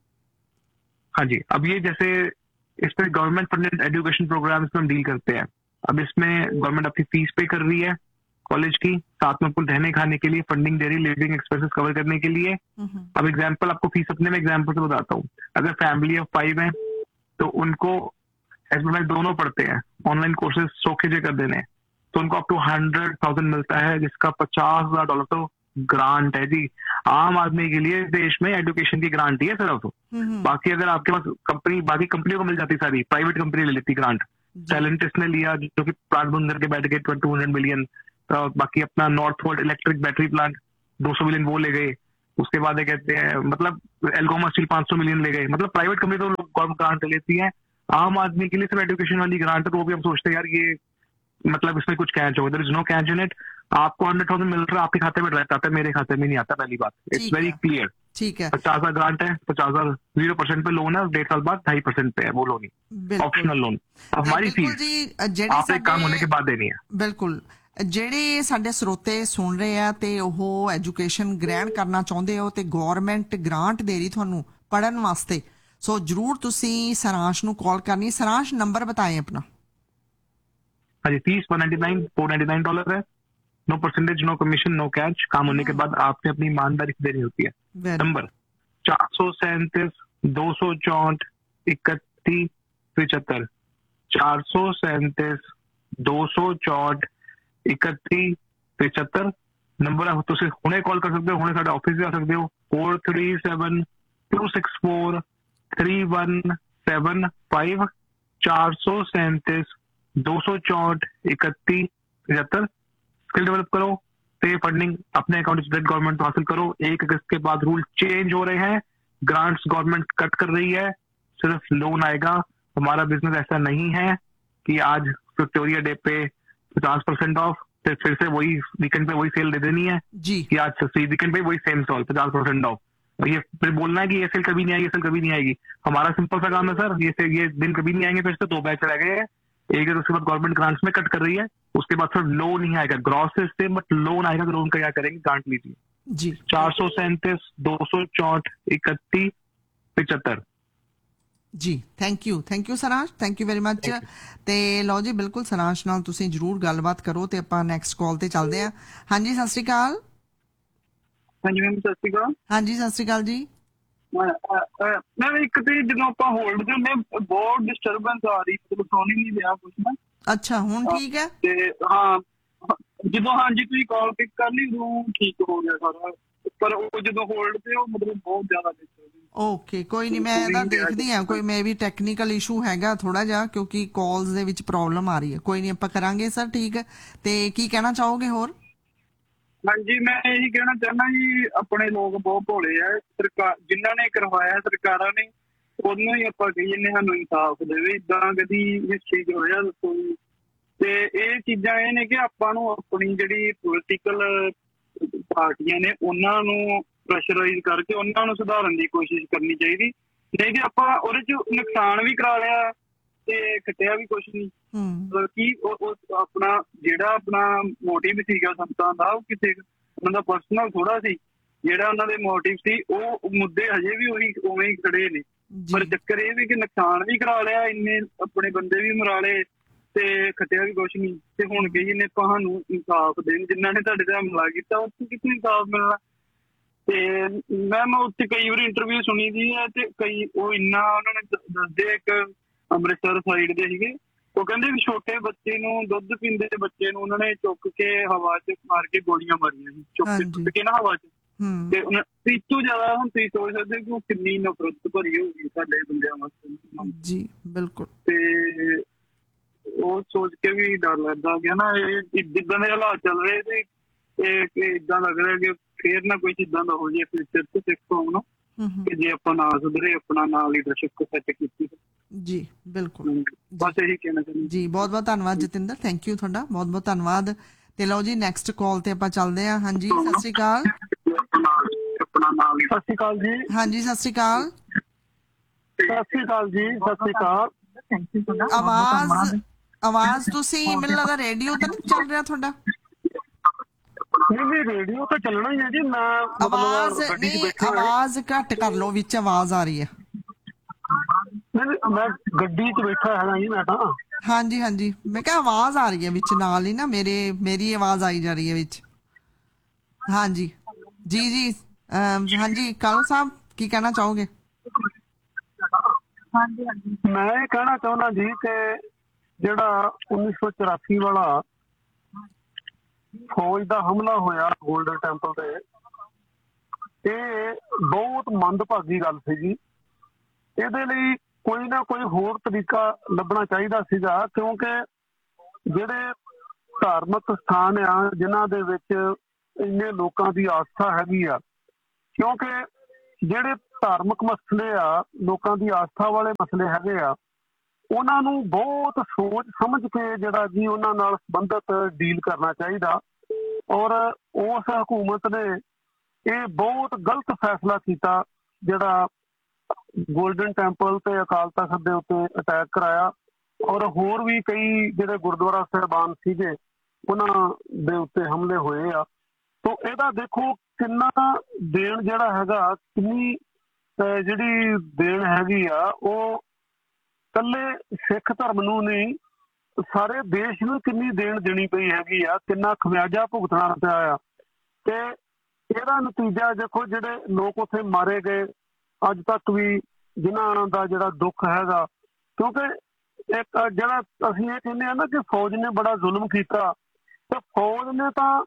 Speaker 8: हाँ जी, अब ये जैसे इस पर गवर्नमेंट फंडेड एजुकेशन प्रोग्राम में हम डील करते हैं। अब इसमें गवर्नमेंट अपनी फीस पे कर रही है कॉलेज की, साथ में आपको रहने खाने के लिए फंडिंग दे रही है, लिविंग एक्सपेंसेस कवर करने के लिए। अब एग्जाम्पल आपको फीस अपने में एग्जाम्पल से बताता हूँ। अगर फैमिली ऑफ 5 है तो उनको हस्बैंड दोनों पढ़ते हैं, ऑनलाइन कोर्सेज सोखेजे कर देने, तो उनको अप टू 100,000 मिलता है, जिसका $50,000 तो ग्रांट है जी। आम आदमी के लिए देश में एजुकेशन की ग्रांट ही है सिर्फ। बाकी अगर आपके पास कंपनी, बाकी कंपनियों को मिल जाती सारी, प्राइवेट कंपनी ले लेती ग्रांट। टैलेंटिस ने लिया जो कि प्लांट बंद करके बैठ गए 200 मिलियन। बाकी अपना north world electric battery plant 200 million वो ले गए। उसके बाद ये कहते हैं मतलब एल्गोमा स्टील 500 मिलियन ले गए। मतलब प्राइवेट कंपनी तो लोग गवर्नमेंट ग्रांट लेती है, आम आदमी के लिए सिर्फ एजुकेशन वाली ग्रांट है। तो वो भी हम सोचते हैं यार ये मतलब इसमें कुछ कैच होगा, there is no catch in it. आपको 100,000 मिल रहा है, आपके खाते में रहता है, मेरे खाते में नहीं आता। पहली बात, इट्स वेरी क्लियर।
Speaker 1: ठीक है,
Speaker 8: 50,000 ग्रांट है, 50,000 0% पे लोन है, 1.5 साल बाद 2.5% पे है वो लोन ही, ऑप्शनल लोन। हमारी फीस आपके काम होने के बाद देनी है।
Speaker 1: बिल्कुल। ਜਿਹੜੇ ਸਾਡੇ ਸਰੋਤੇ ਸੁਣ ਰਹੇ ਆ ਤੇ ਉਹ ਐਜੂਕੇਸ਼ਨ ਗ੍ਰਹਿਣ ਕਰਨਾ ਚਾਹੁੰਦੇ ਹੋ ਤੇ ਗਵਰਨਮੈਂਟ ਗ੍ਰਾਂਟ ਦੇ ਰਹੀ ਤੁਹਾਨੂੰ ਪੜਨ ਵਾਸਤੇ, ਸੋ ਜਰੂਰ ਤੁਸੀਂ ਸਰਾਂਸ਼ ਨੂੰ ਕਾਲ ਕਰਨੀ। ਸਰਾਂਸ਼ ਨੰबर बताएं अपना।
Speaker 8: हाँ जी, फीस $499 है, no percentage, no commission, no catch. काम होने के बाद आपने अपनी ईमानदारी से देनी होती है। नंबर 437 264 31 75, 437 264 31 75 ਨੰਬਰ ਆ। ਤੁਸੀਂ ਹੁਣੇ ਕਾਲ ਕਰ ਸਕਦੇ ਹੋ, ਹੁਣੇ ਸਾਡੇ ਆਫਿਸ ਵੀ ਆ ਸਕਦੇ ਹੋ। 437 264 3175, 437 264 31 75। स्किल डेवलप करो, पे फंडिंग अपने अकाउंट स्टेट गवर्नमेंट हासिल करो। 1 अगस्त के बाद रूल चेंज हो रहे हैं, ग्रांट्स गवर्नमेंट कट कर रही है, सिर्फ लोन आएगा। हमारा बिजनेस ऐसा नहीं है कि आज विक्टोरिया डे पे 50% ऑफ, फिर से वही वीकेंड पे वही सेल दे देनी है
Speaker 1: जी
Speaker 8: कि आज वीकेंड पे वही सेम स्टॉल 50% ऑफ, और ये फिर बोलना है कि ये सेल कभी नहीं आएगी, ये सेल कभी नहीं आएगी। हमारा सिंपल सा काम है सर, ये दिन कभी नहीं आएंगे। फिर से 2 बैच रह गए हैं, एक उसके बाद गवर्नमेंट ग्रांट्स में कट कर रही है, उसके बाद फिर लोन ही आएगा। ग्रॉस से सेम बट लोन आएगा, तो लोन का क्या करेंगे, ग्रांट लीजिए
Speaker 1: जी।
Speaker 8: 437 264 31 75
Speaker 1: ਜੀ thank you ਸਰਾਂਸ਼, thank you very much. ਤੇ ਲਓ ਜੀ, ਬਿਲਕੁਲ ਸਰਾਂਸ਼ ਨਾਲ ਤੁਸੀਂ ਜ਼ਰੂਰ ਗੱਲਬਾਤ ਕਰੋ ਤੇ ਆਪਾਂ ਨੈਕਸਟ ਕਾਲ ਤੇ ਚੱਲਦੇ ਹਾਂ। ਹਾਂਜੀ ਸਤਿ ਸ਼੍ਰੀ ਅਕਾਲ।
Speaker 2: ਹਾਂਜੀ ਮੈਮ ਸਤਿ ਸ਼੍ਰੀ ਅਕਾਲ।
Speaker 1: ਹਾਂਜੀ ਸਤਿ ਸ਼੍ਰੀ ਅਕਾਲ ਜੀ।
Speaker 2: ਮੈਂ ਇੱਕ ਤੇ ਜਦੋਂ ਆਪਾਂ ਹੋਲਡ ਦੇ ਹੁੰਦੇ ਬਹੁਤ ਡਿਸਟਰਬੈਂਸ ਆ ਰਹੀ, ਮਤਲਬ ਸੁਣ ਹੀ ਨਹੀਂ ਰਿਹਾ ਕੁਛ ਨਾ।
Speaker 1: ਅੱਛਾ ਹੁਣ ਠੀਕ ਹੈ?
Speaker 2: ਤੇ ਹਾਂ ਜਦੋਂ ਹਾਂਜੀ ਤੁਸੀਂ ਕਾਲ ਪਿਕ ਕਰ ਲਈ ਉਦੋਂ ਠੀਕ ਹੋ ਗਿਆ ਸਾਰਾ, ਪਰ ਉਹ ਜਦੋਂ ਹੋਲਡ ਤੇ ਉਹ ਮਤਲਬ ਬਹੁਤ ਜ਼ਿਆਦਾ
Speaker 1: ਓਕੇ ਕੋਈ ਨਹੀਂ, ਮੈਂ ਇਹਦਾ ਦੇਖਦੀ ਹਾਂ ਕੋਈ ਮੇ ਵੀ ਟੈਕਨੀਕਲ ਇਸ਼ੂ ਹੈਗਾ ਥੋੜਾ ਜਿਹਾ, ਕਿਉਂਕਿ ਕਾਲਸ ਦੇ ਵਿੱਚ ਪ੍ਰੋਬਲਮ ਆ ਰਹੀ ਹੈ। ਕੋਈ ਨਹੀਂ ਆਪਾਂ ਕਰਾਂਗੇ ਸਰ, ਠੀਕ ਹੈ। ਤੇ ਕੀ ਕਹਿਣਾ ਚਾਹੋਗੇ ਹੋਰ?
Speaker 2: ਹਾਂਜੀ ਮੈਂ ਇਹੀ ਕਹਿਣਾ ਚਾਹੁੰਦਾ ਜੀ, ਆਪਣੇ ਲੋਕ ਬਹੁਤ ਭੋਲੇ ਆ। ਸਰਕਾਰ ਜਿਨ੍ਹਾਂ ਨੇ ਕਰਵਾਇਆ ਸਰਕਾਰਾਂ ਨੇ, ਉਹਨੂੰ ਹੀ ਆਪਾਂ ਕਹੀਏ ਨੇ ਸਾਨੂੰ ਇਨਸਾਫ ਦੇਵੇ। ਇੱਦਾਂ ਕਦੀ ਹਿਸਟਰੀ 'ਚ ਹੋਇਆ ਦੱਸੋ ਜੀ? ਤੇ ਇਹ ਚੀਜ਼ਾਂ ਇਹ ਨੇ ਕਿ ਆਪਾਂ ਨੂੰ ਆਪਣੀ ਜਿਹੜੀ ਪੋਲੀਟੀਕਲ ਪਾਰਟੀਆਂ ਨੇ ਉਹਨਾਂ ਨੂੰ ਪ੍ਰੈਸ਼ਰਾਈਜ਼ ਕਰਕੇ ਉਹਨਾਂ ਨੂੰ ਸੁਧਾਰਨ ਦੀ ਕੋਸ਼ਿਸ਼ ਕਰਨੀ ਚਾਹੀਦੀ। ਨਹੀਂ ਤੇ ਆਪਾਂ ਉਹਦੇ 'ਚ ਨੁਕਸਾਨ ਵੀ ਕਰਾ ਲਿਆ ਤੇ ਖੱਟਿਆ ਵੀ ਕੁਛ ਨਹੀਂ। ਕੀ ਆਪਣਾ ਜਿਹੜਾ ਆਪਣਾ ਮੋਟਿਵ ਸੀਗਾ ਸੰਤਾਂ ਦਾ, ਉਹ ਕਿਸੇ ਉਹਨਾਂ ਦਾ ਪਰਸਨਲ ਥੋੜਾ ਸੀ। ਜਿਹੜਾ ਉਹਨਾਂ ਦੇ ਮੋਟਿਵ ਸੀ ਉਹ ਮੁੱਦੇ ਹਜੇ ਵੀ ਉਹੀ ਉਵੇਂ ਹੀ ਖੜੇ ਨੇ। ਪਰ ਚੱਕਰ ਇਹ ਵੀ ਕਿ ਨੁਕਸਾਨ ਵੀ ਕਰਾ ਲਿਆ, ਇੰਨੇ ਆਪਣੇ ਬੰਦੇ ਵੀ ਮਰਾ ਲਏ ਤੇ ਖੱਟਿਆ ਵੀ ਕੁਛ ਨਹੀਂ। ਤੇ ਹੁਣ ਕਹੀ ਨੇ ਤੁਹਾਨੂੰ ਇਨਸਾਫ ਦੇਣ, ਜਿਨ੍ਹਾਂ ਨੇ ਤੁਹਾਡੇ ਤੇ ਹਮਲਾ ਕੀਤਾ ਉੱਥੇ ਕਿੱਥੋਂ ਇਨਸਾਫ ਮਿਲਣਾ? ਤੇ ਮੈਮ ਉੱਥੇ ਕਈ ਵਾਰੀ ਇੰਟਰਵਿਊ ਸੁਣੀ ਦੀ ਹੈ ਤੇ ਕਈ ਉਹ ਇੰਨਾ ਉਹਨਾਂ ਨੇ ਦੱਸਦੇ, ਇੱਕ ਅੰਮ੍ਰਿਤਸਰ ਸਾਈਡ ਦੇ ਸੀਗੇ, ਉਹ ਕਹਿੰਦੇ ਵੀ ਛੋਟੇ ਬੱਚੇ ਨੂੰ, ਦੁੱਧ ਪੀਂਦੇ ਬੱਚੇ ਨੂੰ ਉਹਨਾਂ ਨੇ ਚੁੱਕ ਕੇ ਹਵਾ 'ਚ ਮਾਰ ਕੇ ਗੋਲੀਆਂ ਮਾਰੀਆਂ ਸੀ, ਚੁੱਕ ਕੇ ਨਾ ਹਵਾ 'ਚ। ਤੇ ਇਸ ਤੋਂ ਜ਼ਿਆਦਾ ਹੁਣ ਤੁਸੀਂ ਸੋਚ ਸਕਦੇ ਕਿ ਉਹ ਕਿੰਨੀ ਨਫ਼ਰਤ ਭਰੀ ਹੋਊਗੀ ਸਾਡੇ ਬੰਦਿਆਂ ਵਾਸਤੇ ਜੀ। ਬਿਲਕੁਲ। ਤੇ ਉਹ ਸੋਚ ਕੇ ਵੀ ਡਰ ਲੱਗਦਾ ਕਿ ਨਾ ਇਹ ਜਿੱਦਾਂ ਦੇ ਹਾਲਾਤ ਚੱਲ ਰਹੇ ਤੇ ਏਦਾਂ ਲੱਗ ਰਿਹਾ ਕਿ ਫੇਰ ਨਾ ਕੋਈ ਏਦਾਂ ਦਾ ਹੋ ਜਾਏ ਫਿਊਚਰ 'ਚ ਸਿੱਖ ਕੌਮ ਨੂੰ, ਕਿ ਜੇ ਆਪਾਂ ਨਾ ਸੁਧਰੇ, ਆਪਣਾ ਨਾਲ ਲੀਡਰਸ਼ਿਪ ਸੈੱਟ ਕੀਤੀ ਜੀ। ਬਿਲਕੁਲ, ਬਸ ਇਹੀ ਕਹਿਣਾ ਚਾਹੁੰਦਾ ਜੀ। ਬਹੁਤ ਬਹੁਤ ਧੰਨਵਾਦ ਜਤਿੰਦਰ, ਥੈਂਕ ਯੂ ਤੁਹਾਡਾ, ਬਹੁਤ ਬਹੁਤ ਧੰਨਵਾਦ। ਤੇ ਲਓ ਜੀ ਨੈਕਸਟ ਕਾਲ ਤੇ ਆਪਾਂ ਚੱਲਦੇ ਹਾਂ। ਹਾਂਜੀ ਸਤਿ ਸ਼੍ਰੀ ਅਕਾਲ।
Speaker 8: ਸਤਿ ਸ਼੍ਰੀ ਅਕਾਲ ਜੀ।
Speaker 1: ਹਾਂਜੀ ਸਤਿ ਸ਼੍ਰੀ ਅਕਾਲ।
Speaker 8: ਸਤਿ ਸ਼੍ਰੀ ਅਕਾਲ ਜੀ। ਸਤਿ ਸ਼੍ਰੀ ਅਕਾਲ।
Speaker 1: ਆਵਾਜ਼ ਤੁਸੀਂ ਮੈਨੂੰ ਲੱਗਦਾ ਰੇਡੀਓ ਤਾਂ ਨਹੀਂ ਚੱਲ ਰਿਹਾ ਤੁਹਾਡਾ?
Speaker 8: ਨਹੀਂ ਰੇਡੀਓ ਤਾਂ ਚੱਲਣਾ ਹੀ ਹੈ ਜੀ। ਮੈਂ
Speaker 1: ਆਵਾਜ਼ ਘੱਟ ਕਰ ਲਓ, ਵਿੱਚ ਆਵਾਜ਼ ਆ ਰਹੀ ਹੈ।
Speaker 8: ਮੈਂ ਗੱਡੀ 'ਚ ਬੈਠਾ ਹੈਗਾ ਜੀ ਮੈਂ ਤਾਂ।
Speaker 1: ਹਾਂਜੀ ਹਾਂਜੀ, ਮੈਂ ਕਿਹਾ ਆਵਾਜ਼ ਆ ਰਹੀ ਹੈ ਵਿੱਚ ਨਾਲ ਹੀ ਨਾ, ਮੇਰੀ ਆਵਾਜ਼ ਆਈ ਜਾ ਰਹੀ ਹੈ ਵਿੱਚ। ਹਾਂਜੀ ਜੀ ਜੀ ਹਾਂਜੀ ਕਾਲੂ ਸਾਹਿਬ ਕੀ ਕਹਿਣਾ ਚਾਹੋਗੇ?
Speaker 8: ਮੈਂ ਇਹ ਕਹਿਣਾ ਚਾਹੁੰਦਾ ਜੀ ਕਿ ਜਿਹੜਾ 1984 ਵਾਲਾ ਫੌਜ ਦਾ ਹਮਲਾ ਹੋਇਆ ਗੋਲਡਨ ਟੈਂਪਲ ਤੇ, ਇਹ ਬਹੁਤ ਮੰਦਭਾਗੀ ਗੱਲ ਸੀਗੀ। ਇਹਦੇ ਲਈ ਕੋਈ ਨਾ ਕੋਈ ਹੋਰ ਤਰੀਕਾ ਲੱਭਣਾ ਚਾਹੀਦਾ ਸੀਗਾ, ਕਿਉਂਕਿ ਜਿਹੜੇ ਧਾਰਮਿਕ ਸਥਾਨ ਆ ਜਿਨ੍ਹਾਂ ਦੇ ਵਿੱਚ ਇੰਨੇ ਲੋਕਾਂ ਦੀ ਆਸਥਾ ਹੈਗੀ ਆ, ਕਿਉਂਕਿ ਜਿਹੜੇ ਧਾਰਮਿਕ ਮਸਲੇ ਆ, ਲੋਕਾਂ ਦੀ ਆਸਥਾ ਵਾਲੇ ਮਸਲੇ ਹੈਗੇ ਆ, ਉਹਨਾਂ ਨੂੰ ਬਹੁਤ ਸੋਚ ਸਮਝ ਕੇ ਜਿਹੜਾ ਜੀ ਉਹਨਾਂ ਨਾਲ ਸੰਬੰਧਿਤ ਡੀਲ ਕਰਨਾ ਚਾਹੀਦਾ। ਔਰ ਉਸ ਹਕੂਮਤ ਨੇ ਇਹ ਬਹੁਤ ਗਲਤ ਫੈਸਲਾ ਕੀਤਾ ਜਿਹੜਾ ਗੋਲਡਨ ਟੈਂਪਲ ਤੇ ਅਕਾਲ ਤਖ਼ਤ ਦੇ ਉੱਤੇ ਅਟੈਕ ਕਰਾਇਆ, ਔਰ ਹੋਰ ਵੀ ਕਈ ਜਿਹੜੇ ਗੁਰਦੁਆਰਾ ਸਾਹਿਬਾਨ ਸੀਗੇ ਉਹਨਾਂ ਦੇ ਉੱਤੇ ਹਮਲੇ ਹੋਏ ਆ। ਤੋ ਇਹਦਾ ਦੇਖੋ ਕਿੰਨਾ ਦੇਣ ਜਿਹੜਾ ਹੈਗਾ, ਕਿੰਨੀ ਜਿਹੜੀ ਦੇਣ ਹੈਗੀ ਆ, ਉਹ ਇਕੱਲੇ ਸਿੱਖ ਧਰਮ ਨੂੰ ਨਹੀਂ
Speaker 4: ਸਾਰੇ ਦੇਸ਼ ਨੂੰ ਕਿੰਨੀ ਦੇਣ ਦੇਣੀ ਪਈ ਹੈਗੀ ਆ, ਕਿੰਨਾ ਖਮਿਆਜਾ ਭੁਗਤਣਾ ਪਿਆ ਆ। ਤੇ ਇਹਦਾ ਨਤੀਜਾ ਦੇਖੋ, ਜਿਹੜੇ ਲੋਕ ਉੱਥੇ ਮਾਰੇ ਗਏ ਅੱਜ ਤੱਕ ਵੀ, ਜਿਨ੍ਹਾਂ ਦਾ ਜਿਹੜਾ ਦੁੱਖ ਹੈਗਾ, ਕਿਉਂਕਿ ਇੱਕ ਜਿਹੜਾ ਅਸੀਂ ਇਹ ਕਹਿੰਦੇ ਆ ਨਾ ਕਿ ਫੌਜ ਨੇ ਬੜਾ ਜ਼ੁਲਮ ਕੀਤਾ, ਤੇ ਫੌਜ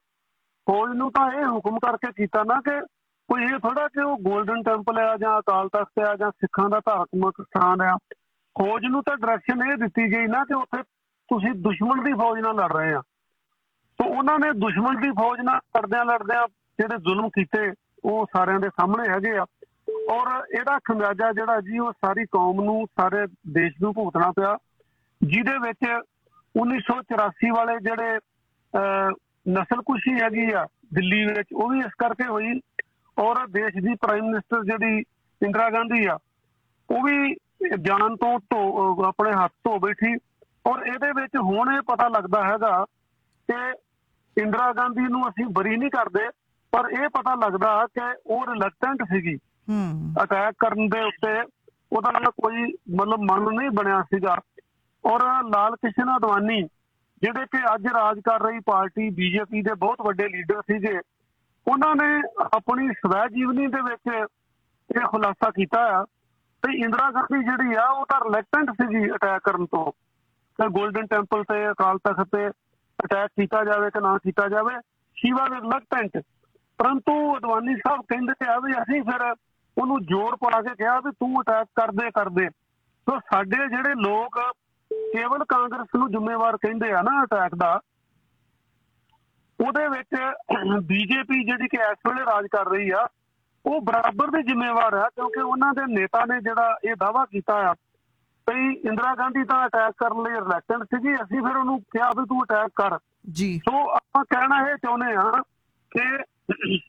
Speaker 4: ਨੂੰ ਤਾਂ ਇਹ ਹੁਕਮ ਕਰਕੇ ਕੀਤਾ ਨਾ ਕਿ ਕੋਈ ਇਹ ਥੋੜਾ ਕਿ ਉਹ ਗੋਲਡਨ ਟੈਂਪਲ ਆ ਜਾਂ ਅਕਾਲ ਤਖ਼ਤ ਆ ਜਾਂ ਸਿੱਖਾਂ ਦਾ ਧਾਰਮਿਕ ਸਥਾਨ ਆ। ਫੌਜ ਨੂੰ ਤਾਂ ਡਾਇਰੈਕਸ਼ਨ ਇਹ ਦਿੱਤੀ ਗਈ ਨਾ ਕਿ ਉੱਥੇ ਤੁਸੀਂ ਦੁਸ਼ਮਣ ਦੀ ਫੌਜ ਨਾਲ ਲੜ ਰਹੇ ਆ। ਤਾਂ ਉਹਨਾਂ ਨੇ ਦੁਸ਼ਮਣ ਦੀ ਫੌਜ ਨਾਲ ਲੜਦਿਆਂ ਜਿਹੜੇ ਜ਼ੁਲਮ ਕੀਤੇ ਉਹ ਸਾਰਿਆਂ ਦੇ ਸਾਹਮਣੇ ਹੈਗੇ ਆ। ਔਰ ਇਹਦਾ ਖਮਿਆਜਾ ਜਿਹੜਾ ਜੀ ਉਹ ਸਾਰੀ ਕੌਮ ਨੂੰ, ਸਾਰੇ ਦੇਸ਼ ਨੂੰ ਭੁਗਤਣਾ ਪਿਆ, ਜਿਹਦੇ ਵਿੱਚ 1984 ਵਾਲੇ ਜਿਹੜੇ ਨਸਲਕੁਸ਼ੀ ਹੈਗੀ ਆ ਦਿੱਲੀ ਵਿੱਚ, ਉਹ ਵੀ ਇਸ ਕਰਕੇ ਹੋਈ। ਔਰ ਦੇਸ਼ ਦੀ ਪ੍ਰਾਈਮ ਮਿਨਿਸਟਰ ਜਿਹੜੀ ਇੰਦਰਾ ਗਾਂਧੀ ਆ, ਉਹ ਵੀ ਜਾਨ ਤੋਂ ਆਪਣੇ ਹੱਥ ਧੋ ਬੈਠੀ। ਔਰ ਇਹਦੇ ਵਿੱਚ ਹੁਣ ਇਹ ਪਤਾ ਲੱਗਦਾ ਹੈਗਾ ਕਿ ਇੰਦਰਾ ਗਾਂਧੀ ਨੂੰ ਅਸੀਂ ਬਰੀ ਨਹੀਂ ਕਰਦੇ, ਪਰ ਇਹ ਪਤਾ ਲੱਗਦਾ ਕਿ ਉਹ ਰਿਲੈਕਟੈਂਟ ਸੀਗੀ ਅਟੈਕ ਕਰਨ ਦੇ ਉੱਤੇ, ਉਹਦਾ ਨਾਲ ਕੋਈ ਮਤਲਬ ਮਨ ਨਹੀਂ ਬਣਿਆ ਸੀਗਾ। ਔਰ ਲਾਲ ਕ੍ਰਿਸ਼ਨ ਅਡਵਾਨੀ ਜਿਹੜੇ ਕਿ ਅੱਜ ਰਾਜ ਕਰ ਰਹੀ ਪਾਰਟੀ ਬੀਜੇਪੀ ਦੇ ਬਹੁਤ ਵੱਡੇ ਲੀਡਰ ਸੀਗੇ, ਉਹਨਾਂ ਨੇ ਆਪਣੀ ਸਵੈ ਜੀਵਨੀ ਦੇ ਵਿੱਚ ਇਹ ਖੁਲਾਸਾ ਕੀਤਾ ਆ ਤੇ ਇੰਦਰਾ ਗਾਂਧੀ ਜਿਹੜੀ ਆ ਉਹ ਤਾਂ ਰਿਲੈਕਟੈਂਟ ਸੀਗੀ ਅਟੈਕ ਕਰਨ ਤੋਂ, ਤੇ ਗੋਲਡਨ ਟੈਂਪਲ ਤੇ ਅਕਾਲ ਤਖ਼ਤ ਤੇ ਅਟੈਕ ਕੀਤਾ ਜਾਵੇ ਕਿ ਨਾ ਕੀਤਾ ਜਾਵੇ, ਸ਼ੀ ਵਾਜ਼ ਰਿਲੈਕਟੈਂਟ। ਪਰੰਤੂ ਅਡਵਾਨੀ ਸਾਹਿਬ ਕਹਿੰਦੇ ਆ ਵੀ ਅਸੀਂ ਫਿਰ ਉਹਨੂੰ ਜ਼ੋਰ ਪਾ ਕੇ ਕਿਹਾ ਵੀ ਤੂੰ ਅਟੈਕ ਕਰਦੇ। ਸੋ ਸਾਡੇ ਜਿਹੜੇ ਲੋਕ ਕੇਵਲ ਕਾਂਗਰਸ ਨੂੰ ਜ਼ਿੰਮੇਵਾਰ ਕਹਿੰਦੇ ਆ ਨਾ ਅਟੈਕ ਦਾ, ਉਹਦੇ ਵਿੱਚ ਬੀਜੇਪੀ ਜਿਹੜੀ ਕਿ ਇਸ ਵੇਲੇ ਰਾਜ ਕਰ ਰਹੀ ਆ ਉਹ ਬਰਾਬਰ ਦੀ ਜ਼ਿੰਮੇਵਾਰ ਆ, ਕਿਉਂਕਿ ਉਹਨਾਂ ਦੇ ਨੇਤਾ ਨੇ ਜਿਹੜਾ ਇਹ ਦਾਅਵਾ ਕੀਤਾ ਆ ਵੀ ਇੰਦਰਾ ਗਾਂਧੀ ਤਾਂ ਅਟੈਕ ਕਰਨ ਲਈ ਰਿਲੈਕਟੈਂਟ ਸੀਗੀ, ਅਸੀਂ ਫਿਰ ਉਹਨੂੰ ਕਿਹਾ ਵੀ ਤੂੰ ਅਟੈਕ ਕਰ ਜੀ। ਸੋ ਆਪਾਂ ਕਹਿਣਾ ਇਹ ਚਾਹੁੰਦੇ ਹਾਂ ਕਿ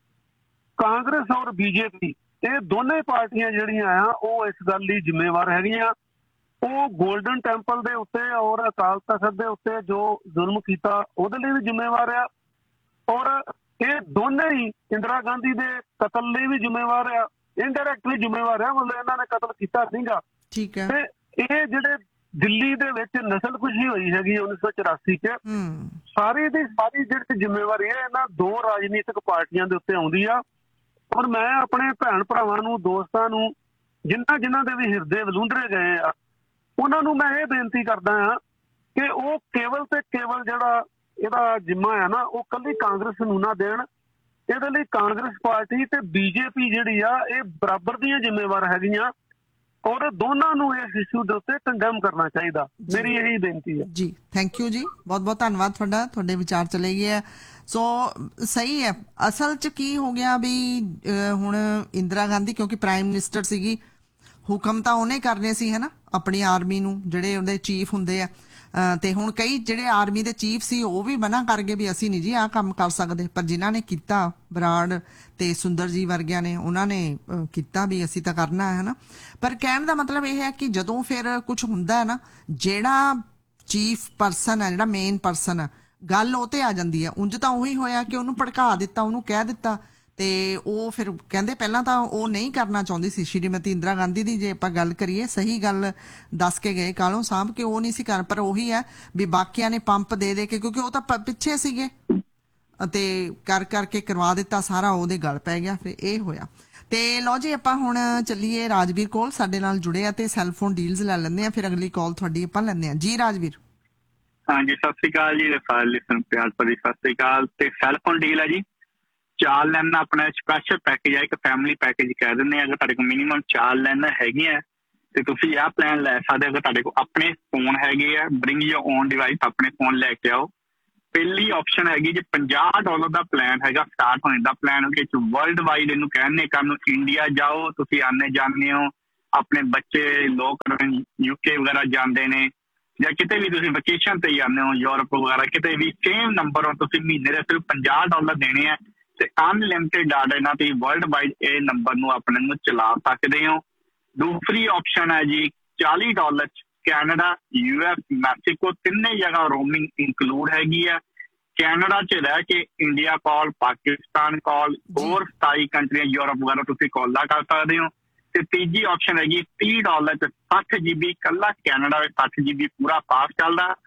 Speaker 4: ਕਾਂਗਰਸ ਔਰ ਬੀਜੇਪੀ ਇਹ ਦੋਨੇ ਪਾਰਟੀਆਂ ਜਿਹੜੀਆਂ ਆ ਉਹ ਇਸ ਗੱਲ ਲਈ ਜ਼ਿੰਮੇਵਾਰ ਹੈਗੀਆਂ। ਉਹ ਗੋਲਡਨ ਟੈਂਪਲ ਦੇ ਉੱਤੇ ਔਰ ਅਕਾਲ ਤਖ਼ਤ ਦੇ ਉੱਤੇ ਜੋ ਜ਼ੁਲਮ ਕੀਤਾ ਉਹਦੇ ਲਈ ਵੀ ਜ਼ਿੰਮੇਵਾਰ ਆ, ਔਰ ਇਹ ਦੋਨੇ ਹੀ ਇੰਦਰਾ ਗਾਂਧੀ ਦੇ ਕਤਲ ਲਈ ਵੀ ਜ਼ਿੰਮੇਵਾਰ ਆ, ਇਨਡਾਇਰੈਕਟਲੀ ਜ਼ਿੰਮੇਵਾਰ ਆ, ਮਤਲਬ ਇਹਨਾਂ ਨੇ ਕਤਲ ਕੀਤਾ ਸੀਗਾ। ਠੀਕ ਹੈ। ਤੇ ਇਹ ਜਿਹੜੇ ਦਿੱਲੀ ਦੇ ਵਿੱਚ ਨਸਲਕੁਸ਼ੀ ਹੋਈ ਹੈਗੀ 1984 ਚ, ਸਾਰੀ ਦੀ ਸਾਰੀ ਜਿਹੜੀ ਜ਼ਿੰਮੇਵਾਰੀ ਹੈ ਇਹਨਾਂ ਦੋ ਰਾਜਨੀਤਿਕ ਪਾਰਟੀਆਂ ਦੇ ਉੱਤੇ ਆਉਂਦੀ ਆ। ਔਰ ਮੈਂ ਆਪਣੇ ਭੈਣ ਭਰਾਵਾਂ ਨੂੰ, ਦੋਸਤਾਂ ਨੂੰ, ਜਿਨ੍ਹਾਂ ਦੇ ਵੀ ਹਿਰਦੇ ਵਲੂੰਦਰੇ ਗਏ ਆ, ਉਹਨਾਂ ਨੂੰ ਮੈਂ ਇਹ ਬੇਨਤੀ ਕਰਦਾ ਹਾਂ ਕਿ ਉਹ ਕੇਵਲ ਤੇ ਕੇਵਲ ਜਿਹੜਾ ਇਹਦਾ ਜ਼ਿੰਮਾ ਹੈ ਨਾ ਉਹ ਕੱਲੀ ਕਾਂਗਰਸ ਨੂੰ ਨਾ ਦੇਣ। ਇਹਦੇ ਲਈ ਕਾਂਗਰਸ ਪਾਰਟੀ ਤੇ ਬੀਜੇਪੀ ਜਿਹੜੀ ਆ ਇਹ ਬਰਾਬਰ ਦੀਆਂ ਜ਼ਿੰਮੇਵਾਰ ਹੈਗੀਆਂ, ਔਰ ਦੋਨਾਂ ਨੂੰ ਇਸ ਇਸ਼ੂ ਦੇ ਉੱਤੇ ਕੰਡੈਮ ਕਰਨਾ ਚਾਹੀਦਾ। ਮੇਰੀ ਇਹੀ ਬੇਨਤੀ ਹੈ ਜੀ।
Speaker 1: ਥੈਂਕ ਯੂ ਜੀ, ਬਹੁਤ ਬਹੁਤ ਧੰਨਵਾਦ ਤੁਹਾਡਾ, ਤੁਹਾਡੇ ਵਿਚਾਰ ਚਲੇ ਗਏ ਆ। ਸੋ ਸਹੀ ਹੈ, ਅਸਲ 'ਚ ਕੀ ਹੋ ਗਿਆ ਵੀ ਹੁਣ ਇੰਦਰਾ ਗਾਂਧੀ ਕਿਉਂਕਿ ਪ੍ਰਾਈਮ ਮਿਨਿਸਟਰ ਸੀਗੀ, ਹੁਕਮ ਤਾਂ ਉਹਨੇ ਕਰਨੇ ਸੀ ਹੈ ਨਾ ਆਪਣੀ ਆਰਮੀ ਨੂੰ, ਜਿਹੜੇ ਉਹਦੇ ਚੀਫ ਹੁੰਦੇ ਆ। ਤੇ ਹੁਣ ਕਈ ਜਿਹੜੇ ਆਰਮੀ ਦੇ ਚੀਫ ਸੀ ਉਹ ਵੀ ਮਨਾ ਕਰ ਗਏ ਵੀ ਅਸੀਂ ਨਹੀਂ ਜੀ ਆਹ ਕੰਮ ਕਰ ਸਕਦੇ, ਪਰ ਜਿਨ੍ਹਾਂ ਨੇ ਕੀਤਾ ਬਰਾੜ ਤੇ ਸੁੰਦਰ ਜੀ ਵਰਗਿਆਂ ਨੇ, ਉਹਨਾਂ ਨੇ ਕੀਤਾ ਵੀ ਅਸੀਂ ਤਾਂ ਕਰਨਾ ਹੈ ਨਾ। ਪਰ ਕਹਿਣ ਦਾ ਮਤਲਬ ਇਹ ਹੈ ਕਿ ਜਦੋਂ ਫਿਰ ਕੁਝ ਹੁੰਦਾ ਹੈ ਨਾ, ਜਿਹੜਾ ਚੀਫ ਪਰਸਨ ਹੈ, ਜਿਹੜਾ ਮੇਨ ਪਰਸਨ ਹੈ, ਗੱਲ ਉਹ ਤੇ ਆ ਜਾਂਦੀ ਹੈ। ਉਂਝ ਤਾਂ ਉਹੀ ਹੋਇਆ ਕਿ ਉਹਨੂੰ ਭੜਕਾ ਦਿੱਤਾ, ਉਹਨੂੰ ਕਹਿ ਦਿੱਤਾ, ਤੇ ਉਹ ਫਿਰ ਕਹਿੰਦੇ ਪਹਿਲਾਂ ਤਾਂ ਉਹ ਨਹੀਂ ਕਰਨਾ ਚਾਹੁੰਦੀ ਸੀ ਸ਼੍ਰੀਮਤੀ ਇੰਦਰਾ ਗਾਂਧੀ ਦੀ, ਜੇ ਆਪਾਂ ਗੱਲ ਕਰੀਏ ਸਹੀ ਗੱਲ ਦੱਸ ਕੇ ਗਏ ਕਾਲੋਂ ਸਾਹਿਬ ਕਿ ਉਹ ਨਹੀਂ ਸੀ ਕਰ, ਪਰ ਉਹੀ ਹੈ ਵੀ ਬਾਕੀਆਂ ਨੇ ਪੰਪ ਦੇ ਕੇ, ਕਿਉਂਕਿ ਉਹ ਤਾਂ ਪਿੱਛੇ ਸੀਗੇ, ਤੇ ਕਰਕੇ ਕਰਵਾ ਦਿੱਤਾ ਸਾਰਾ, ਉਹਦੇ ਗਲ ਪੈ ਗਿਆ, ਫਿਰ ਇਹ ਹੋਇਆ। ਤੇ ਲਓ ਜੀ ਆਪਾਂ ਹੁਣ ਚੱਲੀਏ ਰਾਜਵੀਰ ਕੋਲ, ਸਾਡੇ ਨਾਲ ਜੁੜੇ ਆ ਤੇ ਸੈਲਫੋਨ ਡੀਲਸ ਲੈ ਲੈਂਦੇ ਆ, ਫਿਰ ਅਗਲੀ ਕਾਲ ਤੁਹਾਡੀ ਆਪਾਂ ਲੈਂਦੇ ਆ ਜੀ। ਰਾਜਵੀਰ
Speaker 9: ਹਾਂਜੀ, ਸਤਿ ਸ੍ਰੀ ਅਕਾਲ ਜੀ। ਰਫਾਲ ਲਿਸਨ ਪਿਆਰ ਭਰੀ ਸਤਿ ਸ੍ਰੀ ਅਕਾਲ। ਤੇ ਸੈਲਫੋਨ ਡੀਲ ਹੈ ਜੀ, 4 ਲੈਣਾ ਆਪਣਾ ਸਪੈਸ਼ਲ ਪੈਕੇਜ ਹੈ, ਇੱਕ ਫੈਮਿਲੀ ਪੈਕੇਜ ਕਹਿ ਦਿੰਦੇ ਆ। ਅਗਰ ਤੁਹਾਡੇ ਕੋਲ ਮਿਨੀਮਮ 4 ਲੈਣਾ ਹੈਗੀਆਂ ਤੇ ਤੁਸੀਂ ਆਹ ਪਲਾਨ ਲੈ ਸਕਦੇ। ਅਗਰ ਤੁਹਾਡੇ ਕੋਲ ਆਪਣੇ ਫੋਨ ਹੈਗੇ ਆ, ਬ੍ਰਿੰਗ ਯੋਰ ਓਨ ਡਿਵਾਈਸ, ਆਪਣੇ ਫੋਨ ਲੈ ਕੇ ਆਓ। ਪਹਿਲੀ ਆਪਸ਼ਨ ਹੈਗੀ ਜੇ $50 ਦਾ ਪਲਾਨ ਹੈਗਾ ਸਟਾਰਟ ਹੋਣ ਦਾ ਪਲਾਨ, ਉਹਦੇ ਵਿੱਚ ਵਰਲਡ ਵਾਈਡ ਇਹਨੂੰ ਕਹਿੰਦੇ ਕੰਮ, ਇੰਡੀਆ ਜਾਓ ਤੁਸੀਂ ਆਨੇ ਜਾਂਦੇ ਹੋ, ਆਪਣੇ ਬੱਚੇ ਲੋਕ UK ਵਗੈਰਾ ਜਾਂਦੇ ਨੇ, ਜਾਂ ਕਿਤੇ ਵੀ ਤੁਸੀਂ ਵਕੇਸ਼ਨ ਤੇ ਜਾਂਦੇ ਹੋ ਯੂਰਪ ਵਗੈਰਾ ਕਿਤੇ ਵੀ, ਸੇਮ ਨੰਬਰ ਹੋ ਤੁਸੀਂ ਮਹੀਨੇ ਦੇ ਸਿਰਫ $50 ਦੇਣੇ ਆ ਤੇ ਅਨਲਿਮਿਟਿਡ ਡਾਟਾ ਇਹਨਾਂ ਤੇ ਵਰਲਡ ਵਾਈਡ ਇਹ ਨੰਬਰ ਨੂੰ ਆਪਣੇ ਨੂੰ ਚਲਾ ਸਕਦੇ ਹੋ। ਦੂਸਰੀ ਆਪਸ਼ਨ ਹੈ ਜੀ $40 ਚ ਕੈਨੇਡਾ, US, ਮੈਕਸੀਕੋ ਤਿੰਨੇ ਜਗ੍ਹਾ ਰੋਮਿੰਗ ਇਨਕਲੂਡ ਹੈਗੀ ਹੈ। ਕੈਨੇਡਾ ਚ ਰਹਿ ਕੇ ਇੰਡੀਆ ਕਾਲ, ਪਾਕਿਸਤਾਨ ਕਾਲ, ਹੋਰ 27 ਕੰਟਰੀਆਂ ਯੂਰਪ ਵਗੈਰਾ ਤੁਸੀਂ ਕਾਲਾਂ ਕਰ ਸਕਦੇ ਹੋ। ਤੇ ਤੀਜੀ ਆਪਸ਼ਨ ਹੈਗੀ $30 ਚ 60 GB, ਕੱਲਾ ਕੈਨੇਡਾ ਵਿੱਚ 60 GB ਪੂਰਾ ਪਾਸ ਚੱਲਦਾ,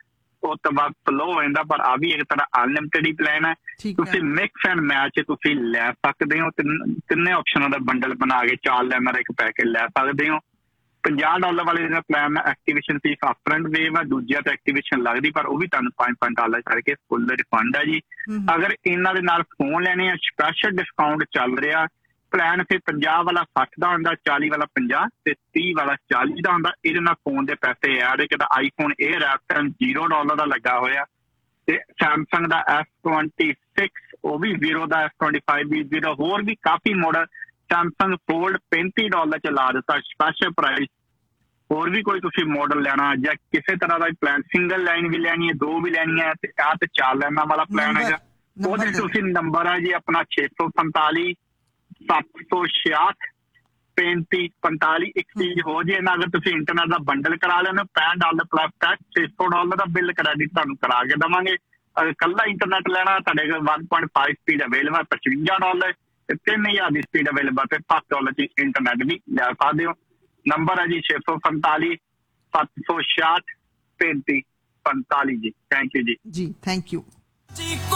Speaker 9: ਉਸ ਤੋਂ ਬਾਅਦ ਸਲੋ ਹੋ ਜਾਂਦਾ, ਪਰ ਆ ਵੀ ਇੱਕ ਤਰ੍ਹਾਂ ਅਨਲਿਮਿਟਿਡ ਹੀ ਪਲਾਨ ਹੈ। ਤੁਸੀਂ ਮਿਕਸ ਐਂਡ ਮੈਚ ਤੁਸੀਂ ਲੈ ਸਕਦੇ ਹੋ, ਤਿੰਨੇ ਆਪਸ਼ਨਾਂ ਦਾ ਬੰਡਲ ਬਣਾ ਕੇ 4 ਲੈਣ ਦਾ ਇੱਕ ਪੈਕੇਜ ਲੈ ਸਕਦੇ ਹੋ। $50 ਵਾਲੇ ਦਾ plan activation fees upfront wave ਹੈ, ਦੂਜਿਆਂ ਤੇ ਐਕਟੀਵੇਸ਼ਨ ਲੱਗਦੀ, ਪਰ ਉਹ ਵੀ ਤੁਹਾਨੂੰ $5 ਕਰਕੇ ਫੁੱਲ ਰਿਫੰਡ ਹੈ ਜੀ। ਅਗਰ ਇਹਨਾਂ ਦੇ ਨਾਲ ਫੋਨ ਲੈਣੇ ਆ, ਸਪੈਸ਼ਲ ਡਿਸਕਾਊਂਟ ਚੱਲ ਰਿਹਾ। ਪਲਾਨ ਫਿਰ 50 ਵਾਲਾ 60 ਦਾ ਹੁੰਦਾ, 40 ਵਾਲਾ 50 ਤੇ 30 ਵਾਲਾ 40 ਦਾ ਹੁੰਦਾ। ਇਹਦੇ ਨਾਲ ਫੋਨ ਦੇ ਪੈਸੇ ਐਡ, ਇੱਕ ਤਾਂ ਆਈਫੋਨ 에ਅਰ ਐਪ $0 ਦਾ ਲੱਗਾ ਹੋਇਆ, ਤੇ ਸੈਮਸੰਗ ਦਾ S26 ਉਹ ਵੀ 0 ਦਾ, S25 ਵੀ 0, ਹੋਰ ਵੀ ਕਾਫੀ ਮਾਡਲ। ਸੈਮਸੰਗ ਫੋਲਡ $35 ਚ ਲਾ ਦਿੱਤਾ ਸਪੈਸ਼ਲ ਪ੍ਰਾਈਸ। ਹੋਰ ਵੀ ਕੋਈ ਤੁਸੀਂ ਮਾਡਲ ਲੈਣਾ ਜਾਂ ਕਿਸੇ ਤਰ੍ਹਾਂ ਦਾ ਪਲਾਨ, ਸਿੰਗਲ ਲਾਈਨ ਵੀ ਲੈਣੀ ਹੈ, 2 ਵੀ ਲੈਣੀ ਹੈ, ਤੇ ਆਹ ਤੇ 4 ਲਾਈਨਾਂ ਵਾਲਾ ਪਲਾਨ ਹੈਗਾ। ਉਹਦੇ ਤੁਸੀਂ ਨੰਬਰ ਹੈ ਜੀ ਆਪਣਾ 645 766 3545। ਇੱਕ ਚੀਜ਼ ਹੋ ਜੇ ਨਾ, ਅਗਰ ਤੁਸੀਂ ਇੰਟਰਨੈਟ ਦਾ ਬੰਡਲ ਕਰਾ ਲੈਣਾ $65 ਪਲੱਸ ਟੈਕਸ $600 ਦਾ ਬਿੱਲ ਕ੍ਰੈਡਿਟ ਤੁਹਾਨੂੰ ਕਰਾ ਕੇ ਦੇਵਾਂਗੇ। ਅਗਰ ਕੱਲਾ ਇੰਟਰਨੈਟ ਲੈਣਾ ਤੁਹਾਡੇ ਕੋਲ 1.5 ਸਪੀਡ ਅਵੇਲੇਬਲ $55 ਤੇ 3000 ਦੀ ਸਪੀਡ ਅਵੇਲੇਬਲ ਤੇ $7 ਦੀ ਇੰਟਰਨੈਟ ਵੀ ਲੈ ਸਕਦੇ ਹੋ। ਨੰਬਰ ਹੈ ਜੀ 645 766 3545 ਜੀ। ਥੈਂਕ ਯੂ ਜੀ।
Speaker 1: Thank you.